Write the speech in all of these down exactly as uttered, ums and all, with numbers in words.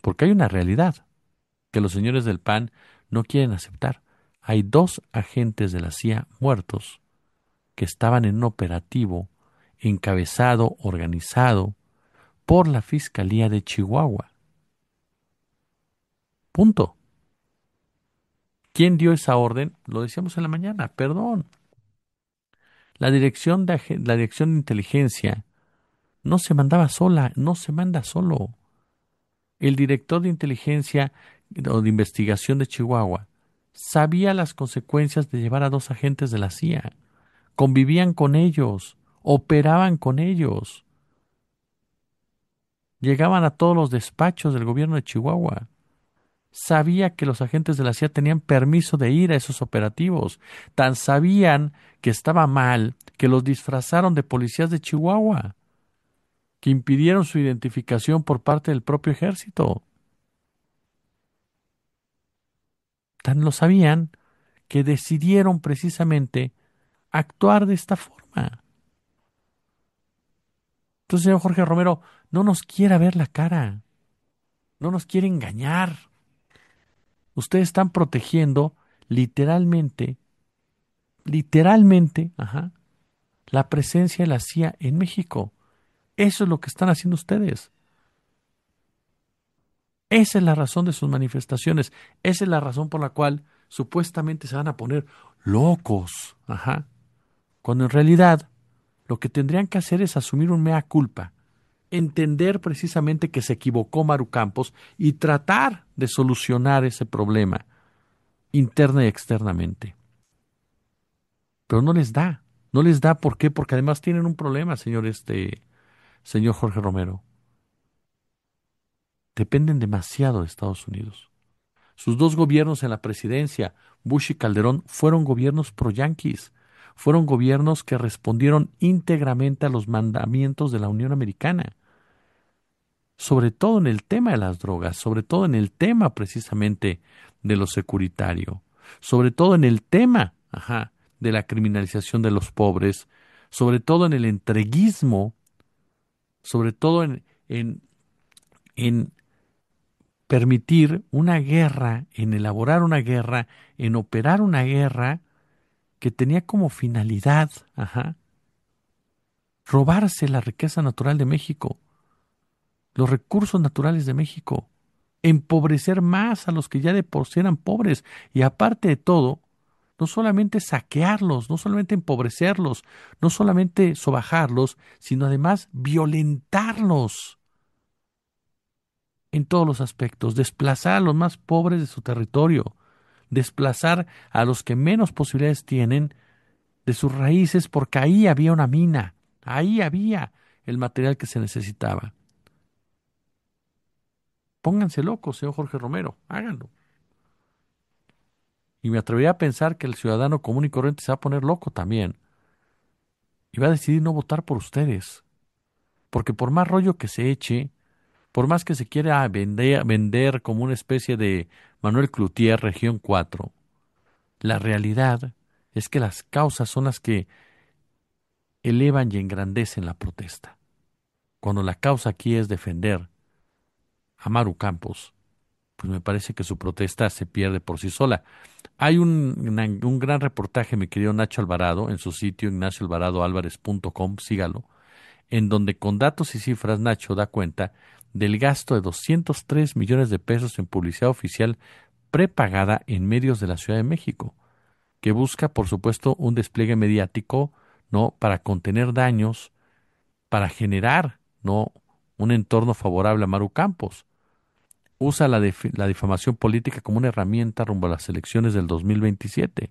Porque hay una realidad que los señores del P A N no quieren aceptar. Hay dos agentes de la C I A muertos que estaban en un operativo encabezado, organizado por la Fiscalía de Chihuahua. Punto. ¿Quién dio esa orden? Lo decíamos en la mañana, perdón. La dirección de, ag- la dirección de inteligencia no se mandaba sola, no se manda solo. El director de inteligencia o de investigación de Chihuahua sabía las consecuencias de llevar a dos agentes de la C I A. Convivían con ellos, operaban con ellos, llegaban a todos los despachos del gobierno de Chihuahua. Sabía que los agentes de la C I A tenían permiso de ir a esos operativos. Tan sabían que estaba mal que los disfrazaron de policías de Chihuahua, que impidieron su identificación por parte del propio ejército. Tan lo sabían que decidieron precisamente actuar de esta forma. Entonces, señor Jorge Romero, no nos quiera ver la cara, no nos quiere engañar. Ustedes están protegiendo literalmente, literalmente, ajá, la presencia de la C I A en México. Eso es lo que están haciendo ustedes. Esa es la razón de sus manifestaciones. Esa es la razón por la cual supuestamente se van a poner locos, ajá, cuando en realidad lo que tendrían que hacer es asumir un mea culpa, entender precisamente que se equivocó Maru Campos y tratar de solucionar ese problema interna y externamente. Pero no les da, no les da. ¿Por qué? Porque además tienen un problema, señor este, señor Jorge Romero. Dependen demasiado de Estados Unidos. Sus dos gobiernos en la presidencia, Bush y Calderón, fueron gobiernos pro-yanquis, fueron gobiernos que respondieron íntegramente a los mandamientos de la Unión Americana, sobre todo en el tema de las drogas, sobre todo en el tema precisamente de lo securitario, sobre todo en el tema, ajá, de la criminalización de los pobres, sobre todo en el entreguismo, sobre todo en, en, en permitir una guerra, en elaborar una guerra, en operar una guerra que tenía como finalidad, ajá, robarse la riqueza natural de México, los recursos naturales de México, empobrecer más a los que ya de por sí eran pobres y aparte de todo, no solamente saquearlos, no solamente empobrecerlos, no solamente sobajarlos, sino además violentarlos en todos los aspectos, desplazar a los más pobres de su territorio, desplazar a los que menos posibilidades tienen de sus raíces, porque ahí había una mina, ahí había el material que se necesitaba. Pónganse locos, señor Jorge Romero, háganlo. Y me atrevería a pensar que el ciudadano común y corriente se va a poner loco también y va a decidir no votar por ustedes, porque por más rollo que se eche, por más que se quiera vender, vender como una especie de Manuel Cloutier, región cuatro, la realidad es que las causas son las que elevan y engrandecen la protesta. Cuando la causa aquí es defender a Maru Campos, pues me parece que su protesta se pierde por sí sola. Hay un, una- un gran reportaje, mi querido Nacho Alvarado, en su sitio ignacio alvarado álvarez punto com, sígalo, en donde con datos y cifras Nacho da cuenta del gasto de doscientos tres millones de pesos en publicidad oficial prepagada en medios de la Ciudad de México, que busca, por supuesto, un despliegue mediático, ¿no?, para contener daños, para generar, ¿no?, un entorno favorable a Maru Campos. Usa la, dif- la difamación política como una herramienta rumbo a las elecciones del dos mil veintisiete.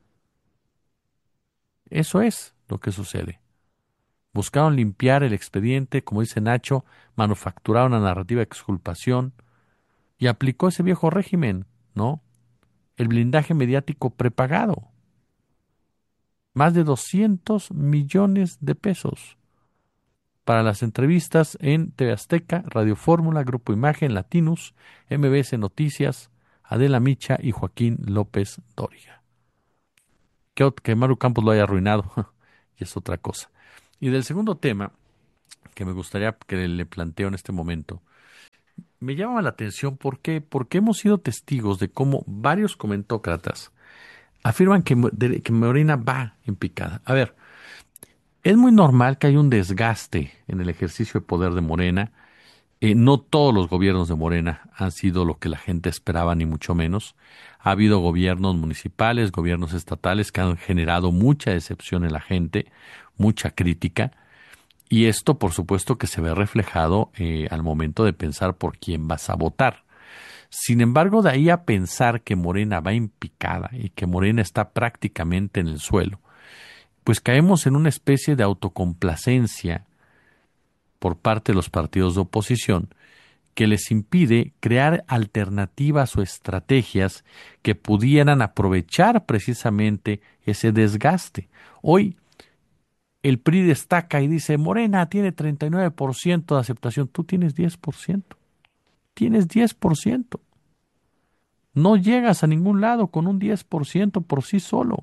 Eso es lo que sucede. Buscaron limpiar el expediente, como dice Nacho, manufacturaron una narrativa de exculpación y aplicó ese viejo régimen, ¿no? El blindaje mediático prepagado. Más de doscientos millones de pesos para las entrevistas en T V Azteca, Radio Fórmula, Grupo Imagen, Latinus, M B S Noticias, Adela Micha y Joaquín López Dóriga. Que, ot- que Maru Campos lo haya arruinado, y es otra cosa. Y del segundo tema que me gustaría que le planteo en este momento, me llama la atención porque, porque hemos sido testigos de cómo varios comentócratas afirman que, Mo- de- que Morena va en picada. A ver, es muy normal que haya un desgaste en el ejercicio de poder de Morena. Eh, no todos los gobiernos de Morena han sido lo que la gente esperaba, ni mucho menos. Ha habido gobiernos municipales, gobiernos estatales que han generado mucha decepción en la gente, mucha crítica, y esto por supuesto que se ve reflejado eh, al momento de pensar por quién vas a votar. Sin embargo, de ahí a pensar que Morena va en picada y que Morena está prácticamente en el suelo, pues caemos en una especie de autocomplacencia por parte de los partidos de oposición que les impide crear alternativas o estrategias que pudieran aprovechar precisamente ese desgaste. Hoy el P R I destaca y dice, Morena tiene treinta y nueve por ciento de aceptación, tú tienes diez por ciento, tienes diez por ciento. No llegas a ningún lado con un diez por ciento por sí solo.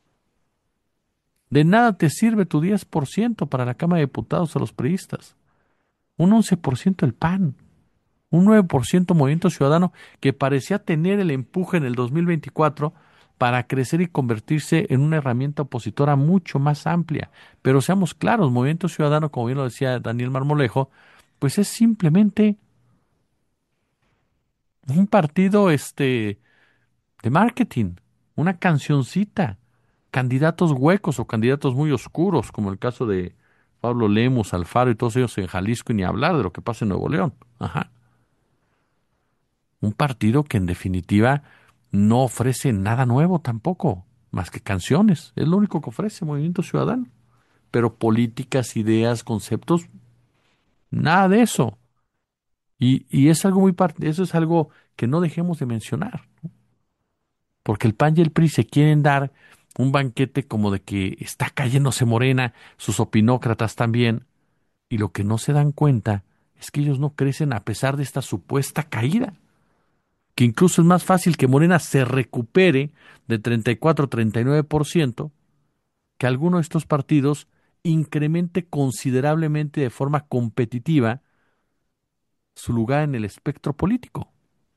De nada te sirve tu diez por ciento para la Cámara de Diputados a los priistas. Un once por ciento el P A N. Un nueve por ciento Movimiento Ciudadano que parecía tener el empuje en el dos mil veinticuatro para crecer y convertirse en una herramienta opositora mucho más amplia. Pero seamos claros, Movimiento Ciudadano, como bien lo decía Daniel Marmolejo, pues es simplemente un partido este, de marketing, una cancioncita, candidatos huecos o candidatos muy oscuros, como el caso de Pablo Lemus, Alfaro y todos ellos en Jalisco, y ni hablar de lo que pasa en Nuevo León. Ajá. Un partido que en definitiva no ofrece nada nuevo tampoco, más que canciones. Es lo único que ofrece Movimiento Ciudadano. Pero políticas, ideas, conceptos, nada de eso. Y, y es algo muy par- eso es algo que no dejemos de mencionar, ¿no? Porque el P A N y el P R I se quieren dar un banquete como de que está cayéndose Morena, sus opinócratas también, y lo que no se dan cuenta es que ellos no crecen a pesar de esta supuesta caída. Que incluso es más fácil que Morena se recupere de treinta y cuatro a treinta y nueve por ciento, que alguno de estos partidos incremente considerablemente de forma competitiva su lugar en el espectro político.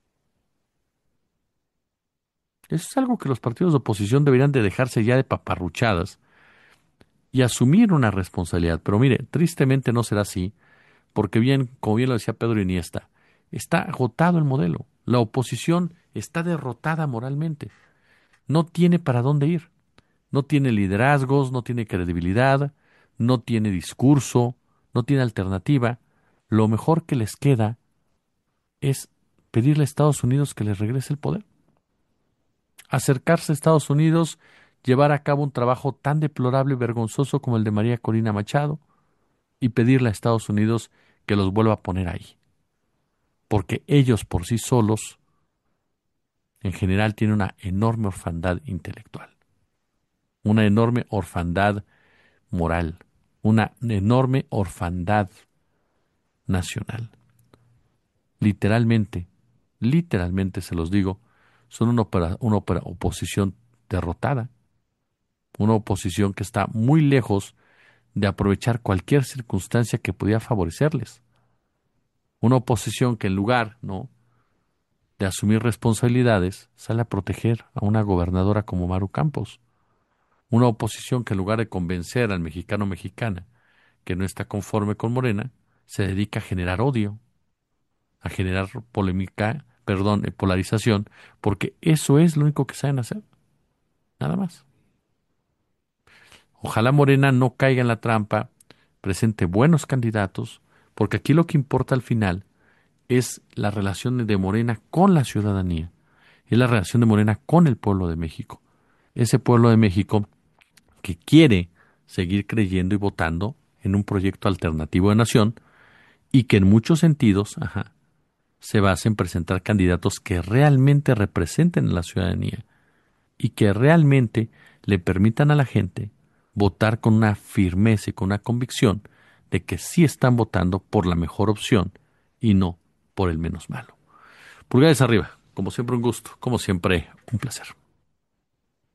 Eso es algo que los partidos de oposición deberían de dejarse ya de paparruchadas y asumir una responsabilidad. Pero mire, tristemente no será así, porque bien, como bien lo decía Pedro Iniesta, está agotado el modelo. La oposición está derrotada moralmente. No tiene para dónde ir. No tiene liderazgos, no tiene credibilidad, no tiene discurso, no tiene alternativa. Lo mejor que les queda es pedirle a Estados Unidos que les regrese el poder. Acercarse a Estados Unidos, llevar a cabo un trabajo tan deplorable y vergonzoso como el de María Corina Machado y pedirle a Estados Unidos que los vuelva a poner ahí. Porque ellos por sí solos, en general, tienen una enorme orfandad intelectual, una enorme orfandad moral, una enorme orfandad nacional. Literalmente, literalmente se los digo, son una, opera- una opera- oposición derrotada, una oposición que está muy lejos de aprovechar cualquier circunstancia que pudiera favorecerles, una oposición que en lugar, ¿no?, de asumir responsabilidades, sale a proteger a una gobernadora como Maru Campos, una oposición que en lugar de convencer al mexicano mexicana que no está conforme con Morena, se dedica a generar odio, a generar polémica, perdón, eh, polarización, porque eso es lo único que saben hacer, nada más. Ojalá Morena no caiga en la trampa, presente buenos candidatos, porque aquí lo que importa al final es la relación de Morena con la ciudadanía, es la relación de Morena con el pueblo de México. Ese pueblo de México que quiere seguir creyendo y votando en un proyecto alternativo de nación y que en muchos sentidos, ajá, se basa en presentar candidatos que realmente representen a la ciudadanía y que realmente le permitan a la gente votar con una firmeza y con una convicción de que sí están votando por la mejor opción y no por el menos malo. Pulgares arriba, como siempre un gusto, como siempre un placer.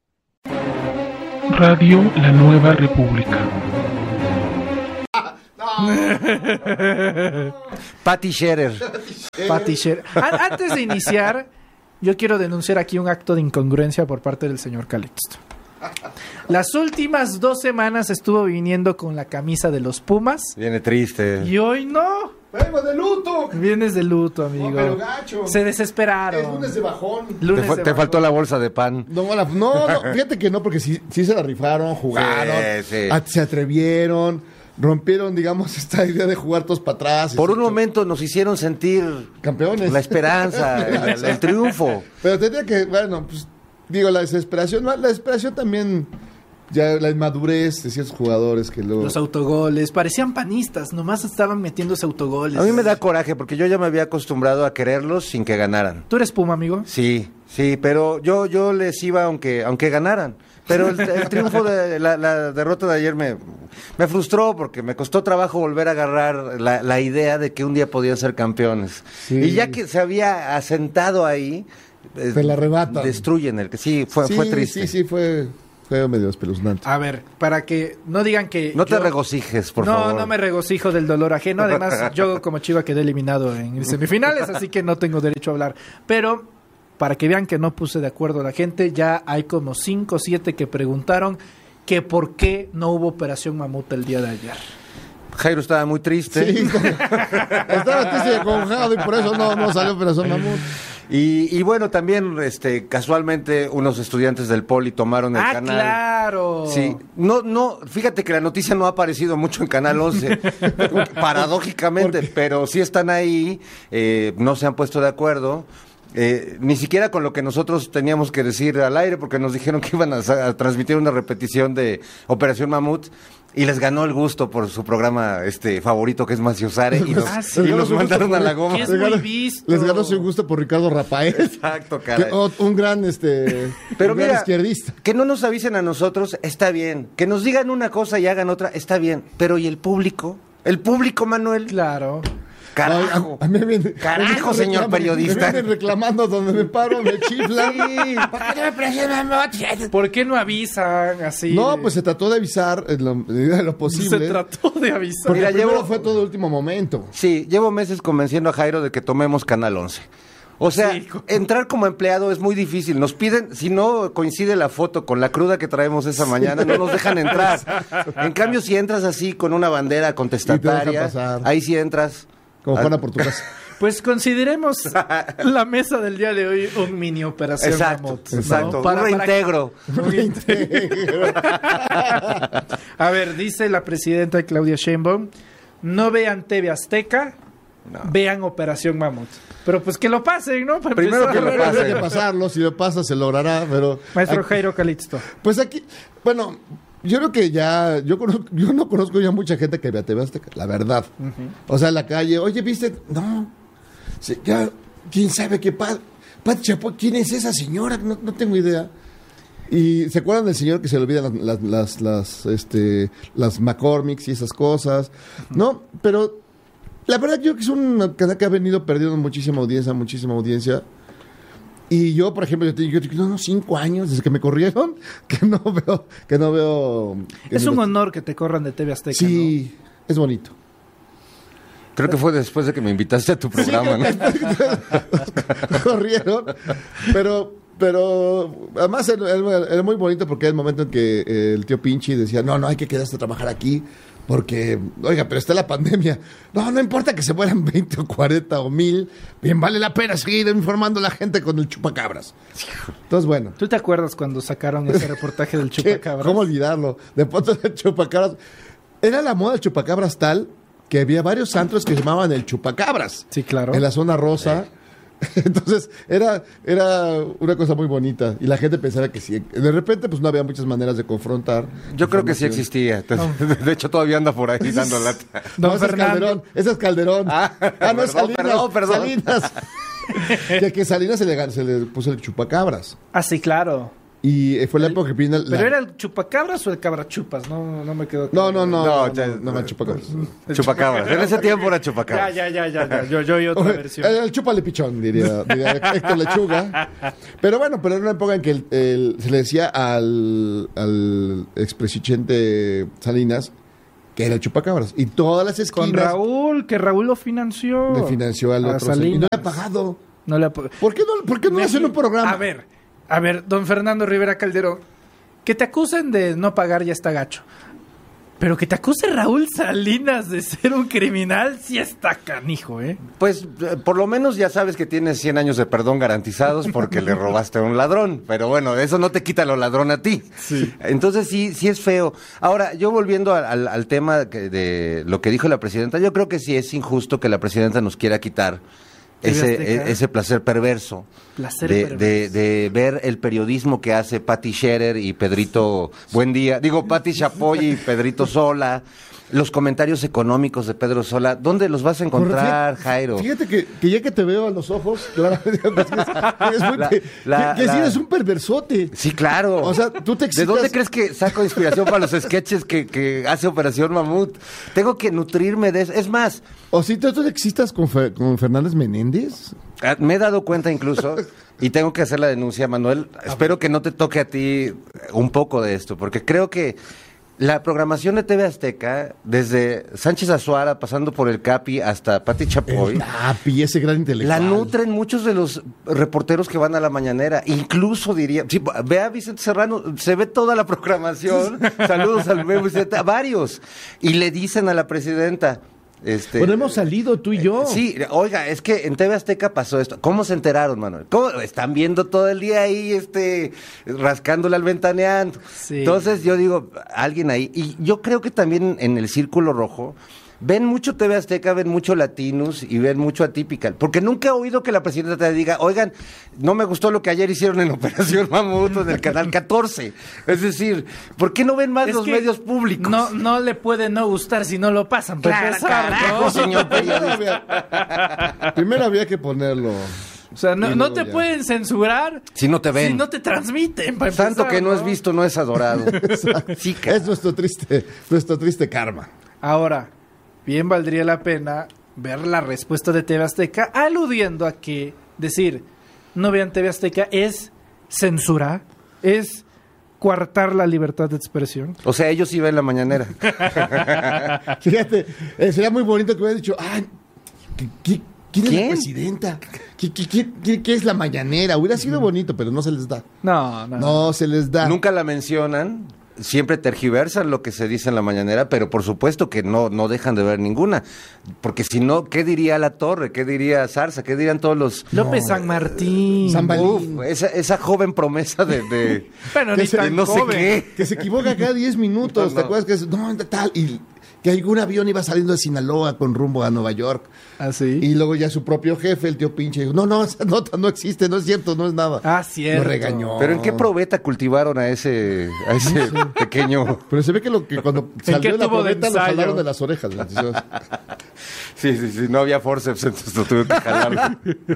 Radio La Nueva República. Patty Scherer. Patty Scherer. A- Antes de iniciar, yo quiero denunciar aquí un acto de incongruencia por parte del señor Calixto. Las últimas dos semanas estuvo viniendo con la camisa de los Pumas. Viene triste. Y hoy no. ¡Vengo de luto! Vienes de luto, amigo. No, pero gacho. Se desesperaron. Es lunes de bajón. Lunes Te, fu- de te bajón. faltó la bolsa de pan. No, la- no, no, fíjate que no, porque sí, sí se la rifaron, jugaron, Sí, sí. a- se atrevieron, rompieron, digamos, esta idea de jugar todos para atrás. Por y un se- momento nos hicieron sentir Campeones. la esperanza, el, el triunfo. Pero tendría que, bueno, pues, digo, la desesperación, no, la desesperación también, ya la inmadurez de ciertos jugadores que luego... Los autogoles, parecían panistas, nomás estaban metiéndose autogoles. A mí me da coraje porque yo ya me había acostumbrado a quererlos sin que ganaran. ¿Tú eres Puma, amigo? Sí, sí, pero yo yo les iba aunque aunque ganaran. Pero el, el triunfo de la, la derrota de ayer me, me frustró porque me costó trabajo volver a agarrar la, la idea de que un día podían ser campeones. Sí. Y ya que se había asentado ahí, eh, Te la arrebatan. destruyen el que sí fue sí, fue triste. Sí, sí, fue, fue medio espeluznante. A ver, para que no digan que... No te yo- regocijes, por no, favor. no me regocijo del dolor ajeno. Además, yo como Chiva quedé eliminado en semifinales, así que no tengo derecho a hablar. Pero, para que vean que no puse de acuerdo a la gente, ya hay como cinco o siete que preguntaron que por qué no hubo Operación Mamut el día de ayer. Jairo estaba muy triste. Sí, estaba triste y acongojado y por eso no, no salió Operación Mamut. Y, y bueno, también este casualmente unos estudiantes del Poli tomaron el ¡Ah, canal. claro! Sí, no, no, fíjate que la noticia no ha aparecido mucho en Canal once, paradójicamente, pero sí están ahí, eh, no se han puesto de acuerdo, eh, ni siquiera con lo que nosotros teníamos que decir al aire, porque nos dijeron que iban a, sa- a transmitir una repetición de Operación Mamut, y les ganó el gusto por su programa este favorito, que es Maciosare, y los, Ah, sí. y Les ganó los su gusto mandaron a por- la goma. ¿Qué es Les muy ganó- visto? Les ganó su gusto por Ricardo Rafael. Exacto, Que, caray. oh, un gran este Pero un gran mira, izquierdista. que no nos avisen a nosotros, está bien. Que nos digan una cosa y hagan otra, está bien. Pero ¿y el público? ¿El público, Manuel? Claro. Carajo. Ay, a- a mí me- Carajo, me señor reclaman- periodista. Me vienen reclamando donde me paro, me chiflan. ¿Por qué no me presionan mucho? ¿Por qué no avisan así? No, pues se trató de avisar en lo, en lo se posible. trató de avisar. Porque Mira, primero llevo- fue todo último momento. Sí, llevo meses convenciendo a Jairo de que tomemos Canal once. O sea, Sí. entrar como empleado es muy difícil. Nos piden, si no coincide la foto con la cruda que traemos esa mañana, no nos dejan entrar. En cambio, si entras así con una bandera contestataria, pasar. ahí sí entras. Como Ah, Juana por tu casa. Pues consideremos la mesa del día de hoy un mini operación Exacto, Mamut, ¿no? exacto. Para- un para- reintegro. A ver, dice la presidenta Claudia Sheinbaum, no vean T V Azteca, vean Operación Mamut. Pero pues que lo pasen, ¿no? Para Primero empezar. que lo Primero hay pasen. que pasarlo, si lo pasa se logrará, pero... Maestro aquí- Jairo Calixto. Pues aquí, bueno, yo creo que ya, yo conozco, yo no conozco ya mucha gente que vea T V Azteca, la verdad. O sea, en la calle, oye, ¿viste? No, sí, ya, ¿quién sabe qué pasa? Pati Chapoy, ¿quién es esa señora? No, no tengo idea. Y ¿se acuerdan del señor que se le olvidan las, las, las, las, este, las McCormicks y esas cosas? No, pero la verdad yo creo que es un canal que ha venido perdiendo muchísima audiencia, muchísima audiencia. Y yo, por ejemplo, yo tengo yo tengo unos cinco años desde que me corrieron, que no veo, que no veo. que Es no un veo- honor que te corran de T V Azteca, Sí, es bonito. Creo que fue después de que me invitaste a tu programa, ¿no? Me corrieron, pero, pero además era, era- era muy bonito porque era el momento en que eh, el tío Pinchi decía, no, no, hay que quedarse a trabajar aquí. Porque, oiga, pero está la pandemia. No, no importa que se mueran veinte o cuarenta o mil. Bien, vale la pena seguir informando a la gente con el chupacabras. Entonces, bueno. ¿no? ¿Tú te acuerdas cuando sacaron ese reportaje del ¿Qué? chupacabras? ¿Cómo olvidarlo? De pronto el chupacabras. Era la moda del chupacabras tal que había varios antros que se llamaban el chupacabras. Sí, claro. En la zona rosa. Entonces, era, era una cosa muy bonita. Y la gente pensaba que sí. De repente, pues no había muchas maneras de confrontar. Yo creo que sí información. existía. De hecho, todavía anda por ahí dando lata. Don No, ese es Fernando. Calderón. Ese es Calderón. Ah, no es perdón, Salinas. perdón, perdón. Salinas. que, que Salinas se le, se le puso el chupacabras. Ah, sí, claro. Y eh, fue la época que vino la- ¿Pero era el chupacabras o el cabrachupas? No, no me quedó No, no, no. No, No, ya- no, no, no, chupacabras. Chupacabras. En ese tiempo era Ya, chupacabras. ya, ya, ya, ya. Yo, yo oí otra versión. El, el chúpale pichón, diría, diría Héctor Lechuga. Pero bueno, pero era una época en que el- el- se le decía al, al expresidente Salinas que era el chupacabras. Y todas las esquinas... Con Raúl, que Raúl lo financió. Le financió al A otro. Salinas. Y no le ha pagado. No le ha pa- ¿Por qué no, por qué no Me- hacen un programa? A ver, a ver, don Fernando Rivera Calderón, que te acusen de no pagar ya está gacho. Pero que te acuse Raúl Salinas de ser un criminal, sí está canijo, ¿eh? Pues eh, por lo menos ya sabes que tienes cien años de perdón garantizados porque le robaste a un ladrón. Pero bueno, eso no te quita lo ladrón a ti. Sí. Entonces sí, sí es feo. Ahora, yo volviendo al, al- al tema que- de lo que dijo la presidenta, yo creo que sí es injusto que la presidenta nos quiera quitar T V ese, Azteca. e- ese placer perverso. Placer de, perverso. de- de ver el periodismo que hace Patti Scherer y Pedrito Buen Día, digo Patti Chapoy y Pedrito Sola, los comentarios económicos de Pedro Sola, ¿dónde los vas a encontrar, Fíjate- Jairo? Fíjate que, que ya que te veo a los ojos, claro, que, es muy- La- que- la- que sí la- eres un perversote. Sí, claro. O sea, tú te ¿De excitas- dónde crees que saco inspiración para los sketches que, que hace Operación Mamut? Tengo que nutrirme de eso. Es más, ¿O si tú, tú te excitas con, Fe- con Fernández Menéndez? ah, me he dado cuenta incluso, y tengo que hacer la denuncia, Manuel. Espero que no te toque a ti un poco de esto, porque creo que la programación de T V Azteca, desde Sánchez Azuara, pasando por el Capi hasta Pati Chapoy, Tapi, ese gran la intelectual. nutren muchos de los reporteros que van a la mañanera. Incluso diría, sí, ve a Vicente Serrano, se ve toda la programación. Saludos al Memo Vicente, a varios. Y le dicen a la presidenta, este, Bueno, hemos salido tú y yo. sí, oiga, es que en T V Azteca pasó esto. ¿Cómo se enteraron, Manuel? ¿Cómo? Están viendo todo el día ahí, este, rascándole al ventaneando. Sí. Entonces yo digo, alguien ahí. Y yo creo que también en el Círculo Rojo ven mucho T V Azteca, ven mucho Latinos y ven mucho Atypical. Porque nunca he oído que la presidenta te diga, oigan, no me gustó lo que ayer hicieron en Operación Mamut o en el Canal catorce. Es decir, ¿por qué no ven más Es los que medios públicos? No, no le puede no gustar si no lo pasan. para Claro, empezar, carajo, ¿no? señor Primero periodista. había, primero había que ponerlo. O sea, no, Y no luego te ya. pueden censurar Si no te ven. si no te transmiten. para Tanto empezar, que no ¿no? es visto, no es adorado. Sí, cara. Es nuestro triste, nuestro triste karma. Ahora, bien valdría la pena ver la respuesta de T V Azteca aludiendo a que decir no vean T V Azteca es censura, es coartar la libertad de expresión. O sea, ellos sí ven la mañanera. Fíjate, eh, sería muy bonito que hubiera dicho, ay, ¿qué- qué- ¿quién es ¿Quién? la presidenta? ¿Qué, qué, qué- qué- qué es la mañanera? Hubiera sido bonito, pero no se les da. No, no. No se les da. Nunca la mencionan. Siempre tergiversan lo que se dice en la mañanera, pero por supuesto que no, no dejan de ver ninguna. Porque si no, ¿qué diría La Torre? ¿Qué diría Zarza? ¿Qué dirían todos los... López San Martín. San Balín. Uf, esa, esa joven promesa de... de- Bueno, Que ni se- tan no sé joven. qué. Que se equivoca cada diez minutos. No, ¿Te no. acuerdas que es, no, tal? Y que algún avión iba saliendo de Sinaloa con rumbo a Nueva York. Así. Y luego ya su propio jefe, el tío pinche, dijo, no, no, esa nota no existe, no es cierto, no es nada. Ah, cierto. Lo regañó. Pero ¿en qué probeta cultivaron a ese, a ese pequeño... Pero se ve que, lo que cuando salió qué de la tubo de probeta lo ensayo? jalaron de las orejas. Entonces, Sí, sí, sí, no había forceps, entonces lo tuve que jalar.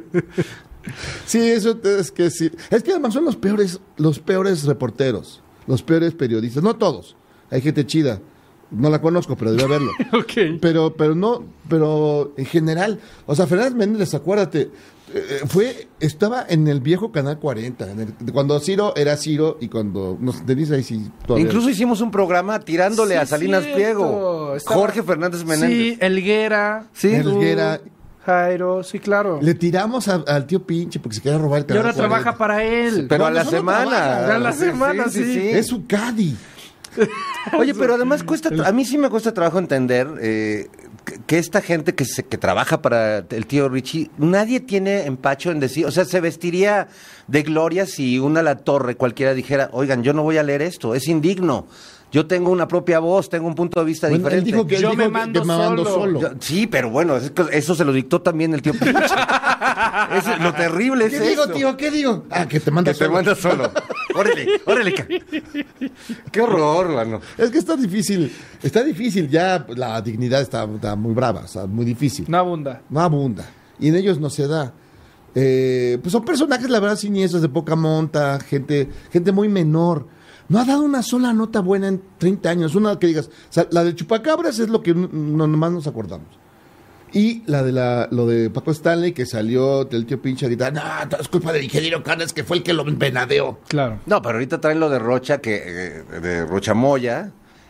sí, eso es que sí. Es que además son los peores, los peores reporteros, los peores periodistas. No todos. Hay gente chida. No la conozco, pero debe haberlo. Ok. Pero, pero no, pero en general, o sea, Fernández Méndez, acuérdate, eh, fue, estaba en el viejo Canal cuarenta, en el- cuando Ciro era Ciro y cuando, nos Denise ahí sí todavía. Incluso hicimos un programa tirándole Sí, a Salinas cierto. Pliego. Estaba- Jorge Fernández Menéndez. Sí, Elguera. Sí. tú, Helguera. Jairo, sí, claro. Le tiramos a- al tío pinche porque se quería robar el Y Canal ahora cuarenta. trabaja para él. Pero No, a la no solo semana. trabaja. A la semana, sí. Es su Cadi. Oye, pero además cuesta, a mí sí me cuesta trabajo entender eh, que, que esta gente que se, que trabaja para el tío Richie, nadie tiene empacho en decir, o sea, se vestiría de gloria si una La Torre cualquiera dijera, oigan, yo no voy a leer esto, es indigno. Yo tengo una propia voz, tengo un punto de vista Bueno, él diferente. dijo que, él Yo dijo me que- mando que me mando solo. solo. Yo- sí, pero bueno, es que eso se lo dictó también el tío Pinche. Es- lo terrible es ¿Qué digo, eso. tío? ¿Qué digo? Ah, que te manda Que te solo. manda solo. Órale, órale. ca- Qué horror, mano. Es que está difícil, está difícil, ya la dignidad está, está muy brava, o sea, muy difícil. No abunda. No abunda. Y en ellos no se da. Eh, pues son personajes, la verdad, siniestros, de poca monta, gente, gente muy menor. No ha dado una sola nota buena en treinta años. Una que digas, o sea, la de Chupacabras es lo que no, no- nomás nos acordamos. Y la de la, lo de Paco Stanley, que salió del tío pinche a gritar, no, todo es culpa del ingeniero Canas, que fue el que lo venadeó. Claro. No, pero ahorita traen lo de Rocha, que eh, de Rocha Moya,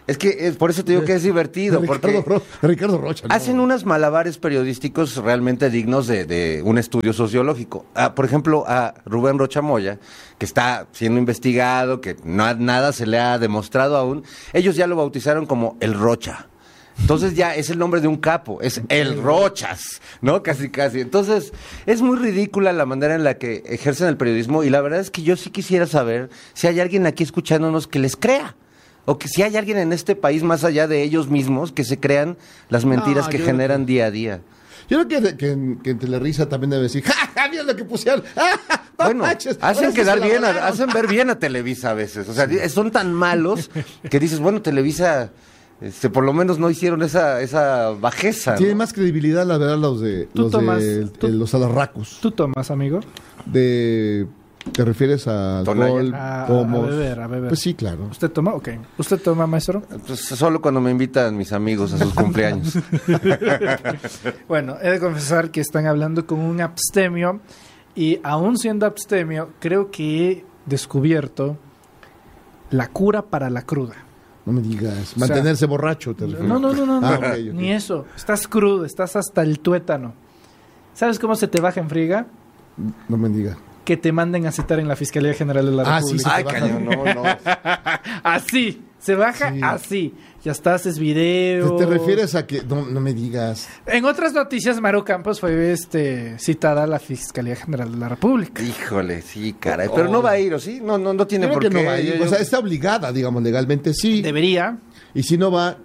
Es que es, por eso te digo que es divertido, porque Ricardo, Ro- Ricardo Rocha. ¿no? hacen unos malabares periodísticos realmente dignos de, de un estudio sociológico. Ah, por ejemplo, a Rubén Rocha Moya, que está siendo investigado, que no, nada se le ha demostrado aún, ellos ya lo bautizaron como el Rocha. Entonces ya es el nombre de un capo, es el Rochas, ¿no? Casi, casi. Entonces, es muy ridícula la manera en la que ejercen el periodismo y la verdad es que yo sí quisiera saber si hay alguien aquí escuchándonos que les crea. O que si hay alguien en este país más allá de ellos mismos que se crean las mentiras No, que yo generan creo- día a día. Yo creo que, que, en- que en Telerisa también debe decir, ¡ja, ja! ¡Mira lo que pusieron! ¡Ah, ja! ¡No Bueno, manches! hacen Ahora sí quedar se la bien, a- volaron. hacen ver bien a Televisa a veces. O sea, son tan malos que dices, bueno, Televisa, este, por lo menos no hicieron esa, esa bajeza. Tiene ¿no? más credibilidad, la verdad, los de Tú los, tomas- de, tú- el- los alarracos. ¿Tú tomas, amigo? De, ¿Te refieres a Tonaya. alcohol, A, a pomos? beber, a beber. Pues sí, claro. ¿Usted toma? Ok. ¿Usted toma, maestro? Pues solo cuando me invitan mis amigos a sus cumpleaños. Bueno, he de confesar que están hablando con un abstemio y aún siendo abstemio, creo que he descubierto la cura para la cruda. No me digas. Mantenerse borracho, te refieres. No, no, no, no, no. Ah, ok, ok. Ni eso. Estás crudo, estás hasta el tuétano. ¿Sabes cómo se te baja en friga? No me diga. Que te manden a citar en la Fiscalía General de la Ah, sí, República. sí. Ay, baja. cañón, no, no. Así. Se baja Sí. así. Ya está, haces video. ¿Te, te refieres a que.? No, no me digas. En otras noticias, Maru Campos fue este, citada a la Fiscalía General de la República. Híjole, sí, caray. Pero no va a ir, ¿o sí? No, no, no tiene Creo por que qué. no va a ir. Yo- O sea, está obligada, digamos, legalmente sí. Debería. Y si no va,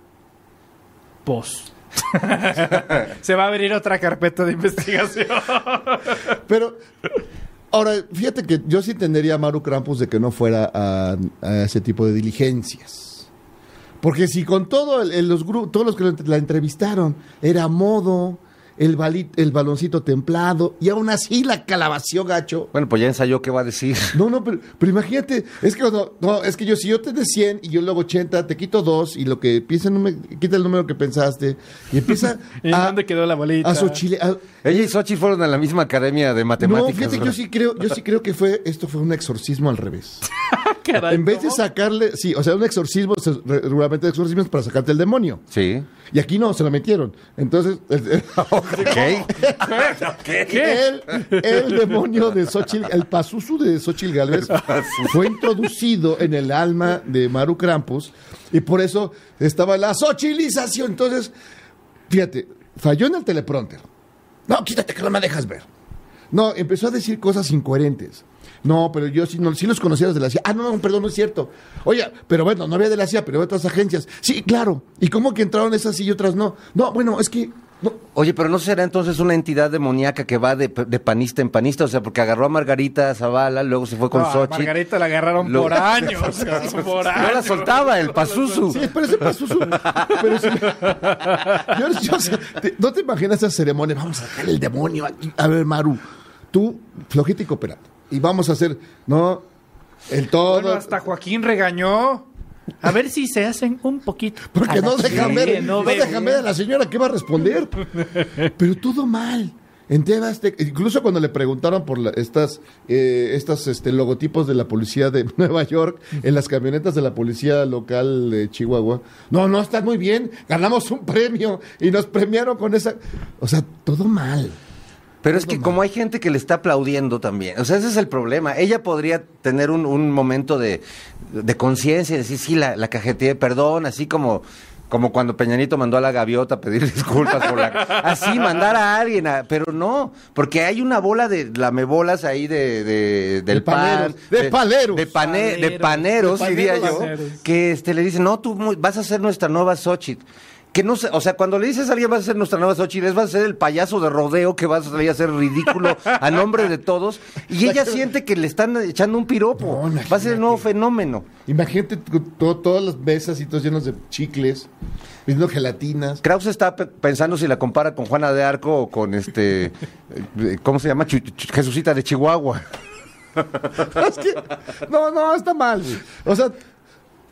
Pos. Se va a abrir otra carpeta de investigación. pero ahora, fíjate que yo sí entendería a Maru Krampus de que no fuera a, a ese tipo de diligencias. Porque si con todo el, el- los gru- todos los que la entrevistaron era modo, el, bali- el baloncito templado, y aún así la calabació gacho. Bueno, pues ya ensayó qué va a decir. No, no, pero, pero imagínate, es que no, no, es que yo, si yo te de cien y yo luego ochenta, te quito dos y lo que piensa, no me, quita el número que pensaste y empieza ¿En a, dónde quedó la bolita? a Xochile- a- Ella y Xochitl fueron a la misma academia de matemáticas. No, fíjate, ¿no? yo sí creo, yo sí creo que fue, esto fue un exorcismo al revés. Caray, En vez de ¿cómo? sacarle, sí, o sea, un exorcismo, se- re- regularmente de exorcismo es para sacarte el demonio. Sí. Y aquí no, se lo metieron. Entonces, el, el- ¿Qué? el, el demonio de Xochitl, el Pazuzu de Xochitl Gálvez, fue introducido en el alma de Maru Krampus y por eso estaba la xochilización. Entonces, fíjate, falló en el teleprompter. No, quítate que no me dejas ver. No, empezó a decir cosas incoherentes. No, pero yo sí, no, sí los conocía desde la C I A. Ah, no, no, perdón, no es cierto. Oye, pero bueno, no había de la C I A, pero había otras agencias. Sí, claro. ¿Y cómo que entraron esas y otras no? No, bueno, es que... no. Oye, pero ¿no será entonces una entidad demoníaca que va de, de panista en panista? O sea, porque agarró a Margarita Zavala, luego se fue con No, a Xochitl. Margarita la agarraron Lo- por años. por No la años. soltaba, el Pazuzu. Sí, pero ese Pazuzu. Pero sí. Yo, yo sé, te- ¿no te imaginas esa ceremonia? Vamos a sacar el demonio aquí. A ver, Maru, tú, flojita y cooperando. Y vamos a hacer, no, el todo. Bueno, hasta Joaquín regañó. A ver si se hacen un poquito. Porque A no la dejan gente ver, que no, ve dejan ver a la señora que va a responder. Pero todo mal. En T V Azteca, incluso cuando le preguntaron por la- estas, eh, estas este, logotipos de la policía de Nueva York en las camionetas de la policía local de Chihuahua, no, no, están muy bien, ganamos un premio y nos premiaron con esa... O sea, todo mal. Pero es que como hay gente que le está aplaudiendo también, o sea, ese es el problema. Ella podría tener un, un momento de, de conciencia y decir, sí, la, la cajeteé, perdón, así como, como cuando Peñanito mandó a la gaviota a pedir disculpas por la... Así, mandar a alguien, a- pero no, porque hay una bola de lamebolas ahí de, de, del De paleros, pan. de paleros. De, pane- de Paleros, paneros, de diría paneros, yo, paneros. que este, le dicen, no, tú muy- vas a ser nuestra nueva Xochitl. Que no sé, o sea, cuando le dices a alguien va a ser nuestra nueva Xochitl, es va a ser el payaso de rodeo que va a salir a ser ridículo a nombre de todos, y ella siente que le están echando un piropo. No, va a ser imagínate. el nuevo fenómeno. Imagínate to- to- todas las mesas y todos llenos de chicles, viendo gelatinas. Krause está pe- pensando si la compara con Juana de Arco o con este, eh, ¿cómo se llama? Chu- Chu- Jesucita de Chihuahua. Es que, no, no, está mal. Güey. O sea,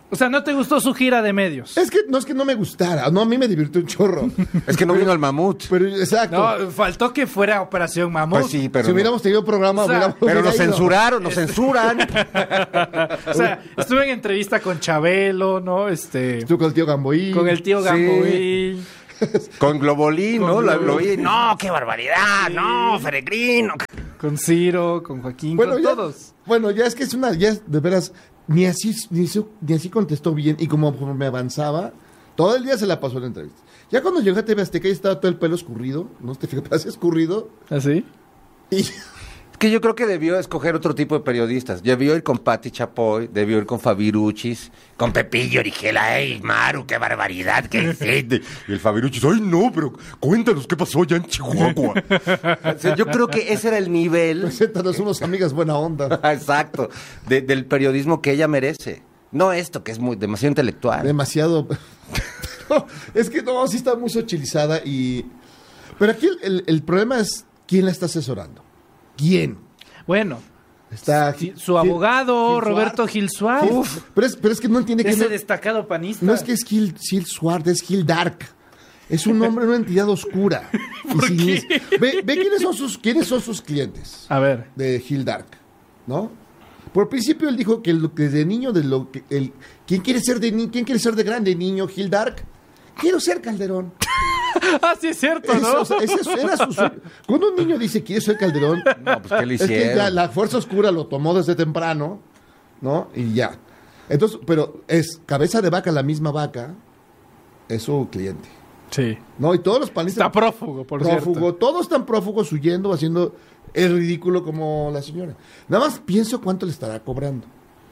O sea, ¿no te gustó su gira de medios? Es que no es que no me gustara, no, a mí me divirtió un chorro. Es que no vino el mamut. Pero, exacto. No, faltó que fuera Operación Mamut. Pues sí, pero si no. hubiéramos tenido programa, O sea, hubiéramos Pero hubiera nos ido. censuraron, nos censuran. O sea, estuve en entrevista con Chabelo, ¿no? Este, Estuve con el tío Gamboí. con el tío Sí. Gamboí. Con Globolín, ¿no? Con La, Globolín. lo vi. No, qué barbaridad. No, Feregrino. Con Ciro, con Joaquín, Bueno, con ya, todos. bueno, ya es que es una, ya es, de veras, ni así, ni, su- ni así contestó bien, y como me avanzaba, todo el día se la pasó en la entrevista. Ya cuando llegó a T V Azteca ya estaba todo el pelo escurrido, ¿no? Te fijas, así escurrido, ¿Así? y Es que yo creo que debió escoger otro tipo de periodistas. Debió ir con Patti Chapoy, debió ir con Fabiruchis, con Pepillo Origel. ¡Ay, Maru, qué barbaridad! ¡Qué hiciste! Y el Fabiruchis, ¡ay, no! Pero cuéntanos qué pasó allá en Chihuahua. O sea, yo creo que ese era el nivel... preséntanos unos amigas buena onda. Exacto, de- del periodismo que ella merece. No esto, que es muy demasiado intelectual. Demasiado. No, es que no, sí está muy sochilizada y... Pero aquí el, el- el problema es quién la está asesorando. ¿Quién? Bueno, Está sí, Gil- su abogado, Gil Roberto Suárez. Gil Suárez. Uf, pero, es, pero es que no entiende que Ese no, destacado panista. no es que es Gil, Gil Suárez, es Gil Dark. Es un hombre, una entidad oscura. Y sinistra. Ve, ve quiénes son sus quiénes son sus clientes A ver. de Gil Dark, ¿no? Por principio él dijo que lo que desde niño de lo que el quién quiere ser de ni- quién quiere ser de grande niño Gil Dark. Quiero ser Calderón. Ah, sí es cierto, Eso, ¿no? o sea, ese era su sueño. Cuando un niño dice quiere ser Calderón, No, pues, ¿qué le es que hicieron? ya la fuerza oscura lo tomó desde temprano, ¿no? Y ya. Entonces, pero es cabeza de vaca, la misma vaca, es su cliente, Sí. ¿no? Y todos los panistas... Está prófugo, por prófugo, cierto. todos están prófugos huyendo, haciendo el ridículo como la señora. Nada más pienso cuánto le estará cobrando.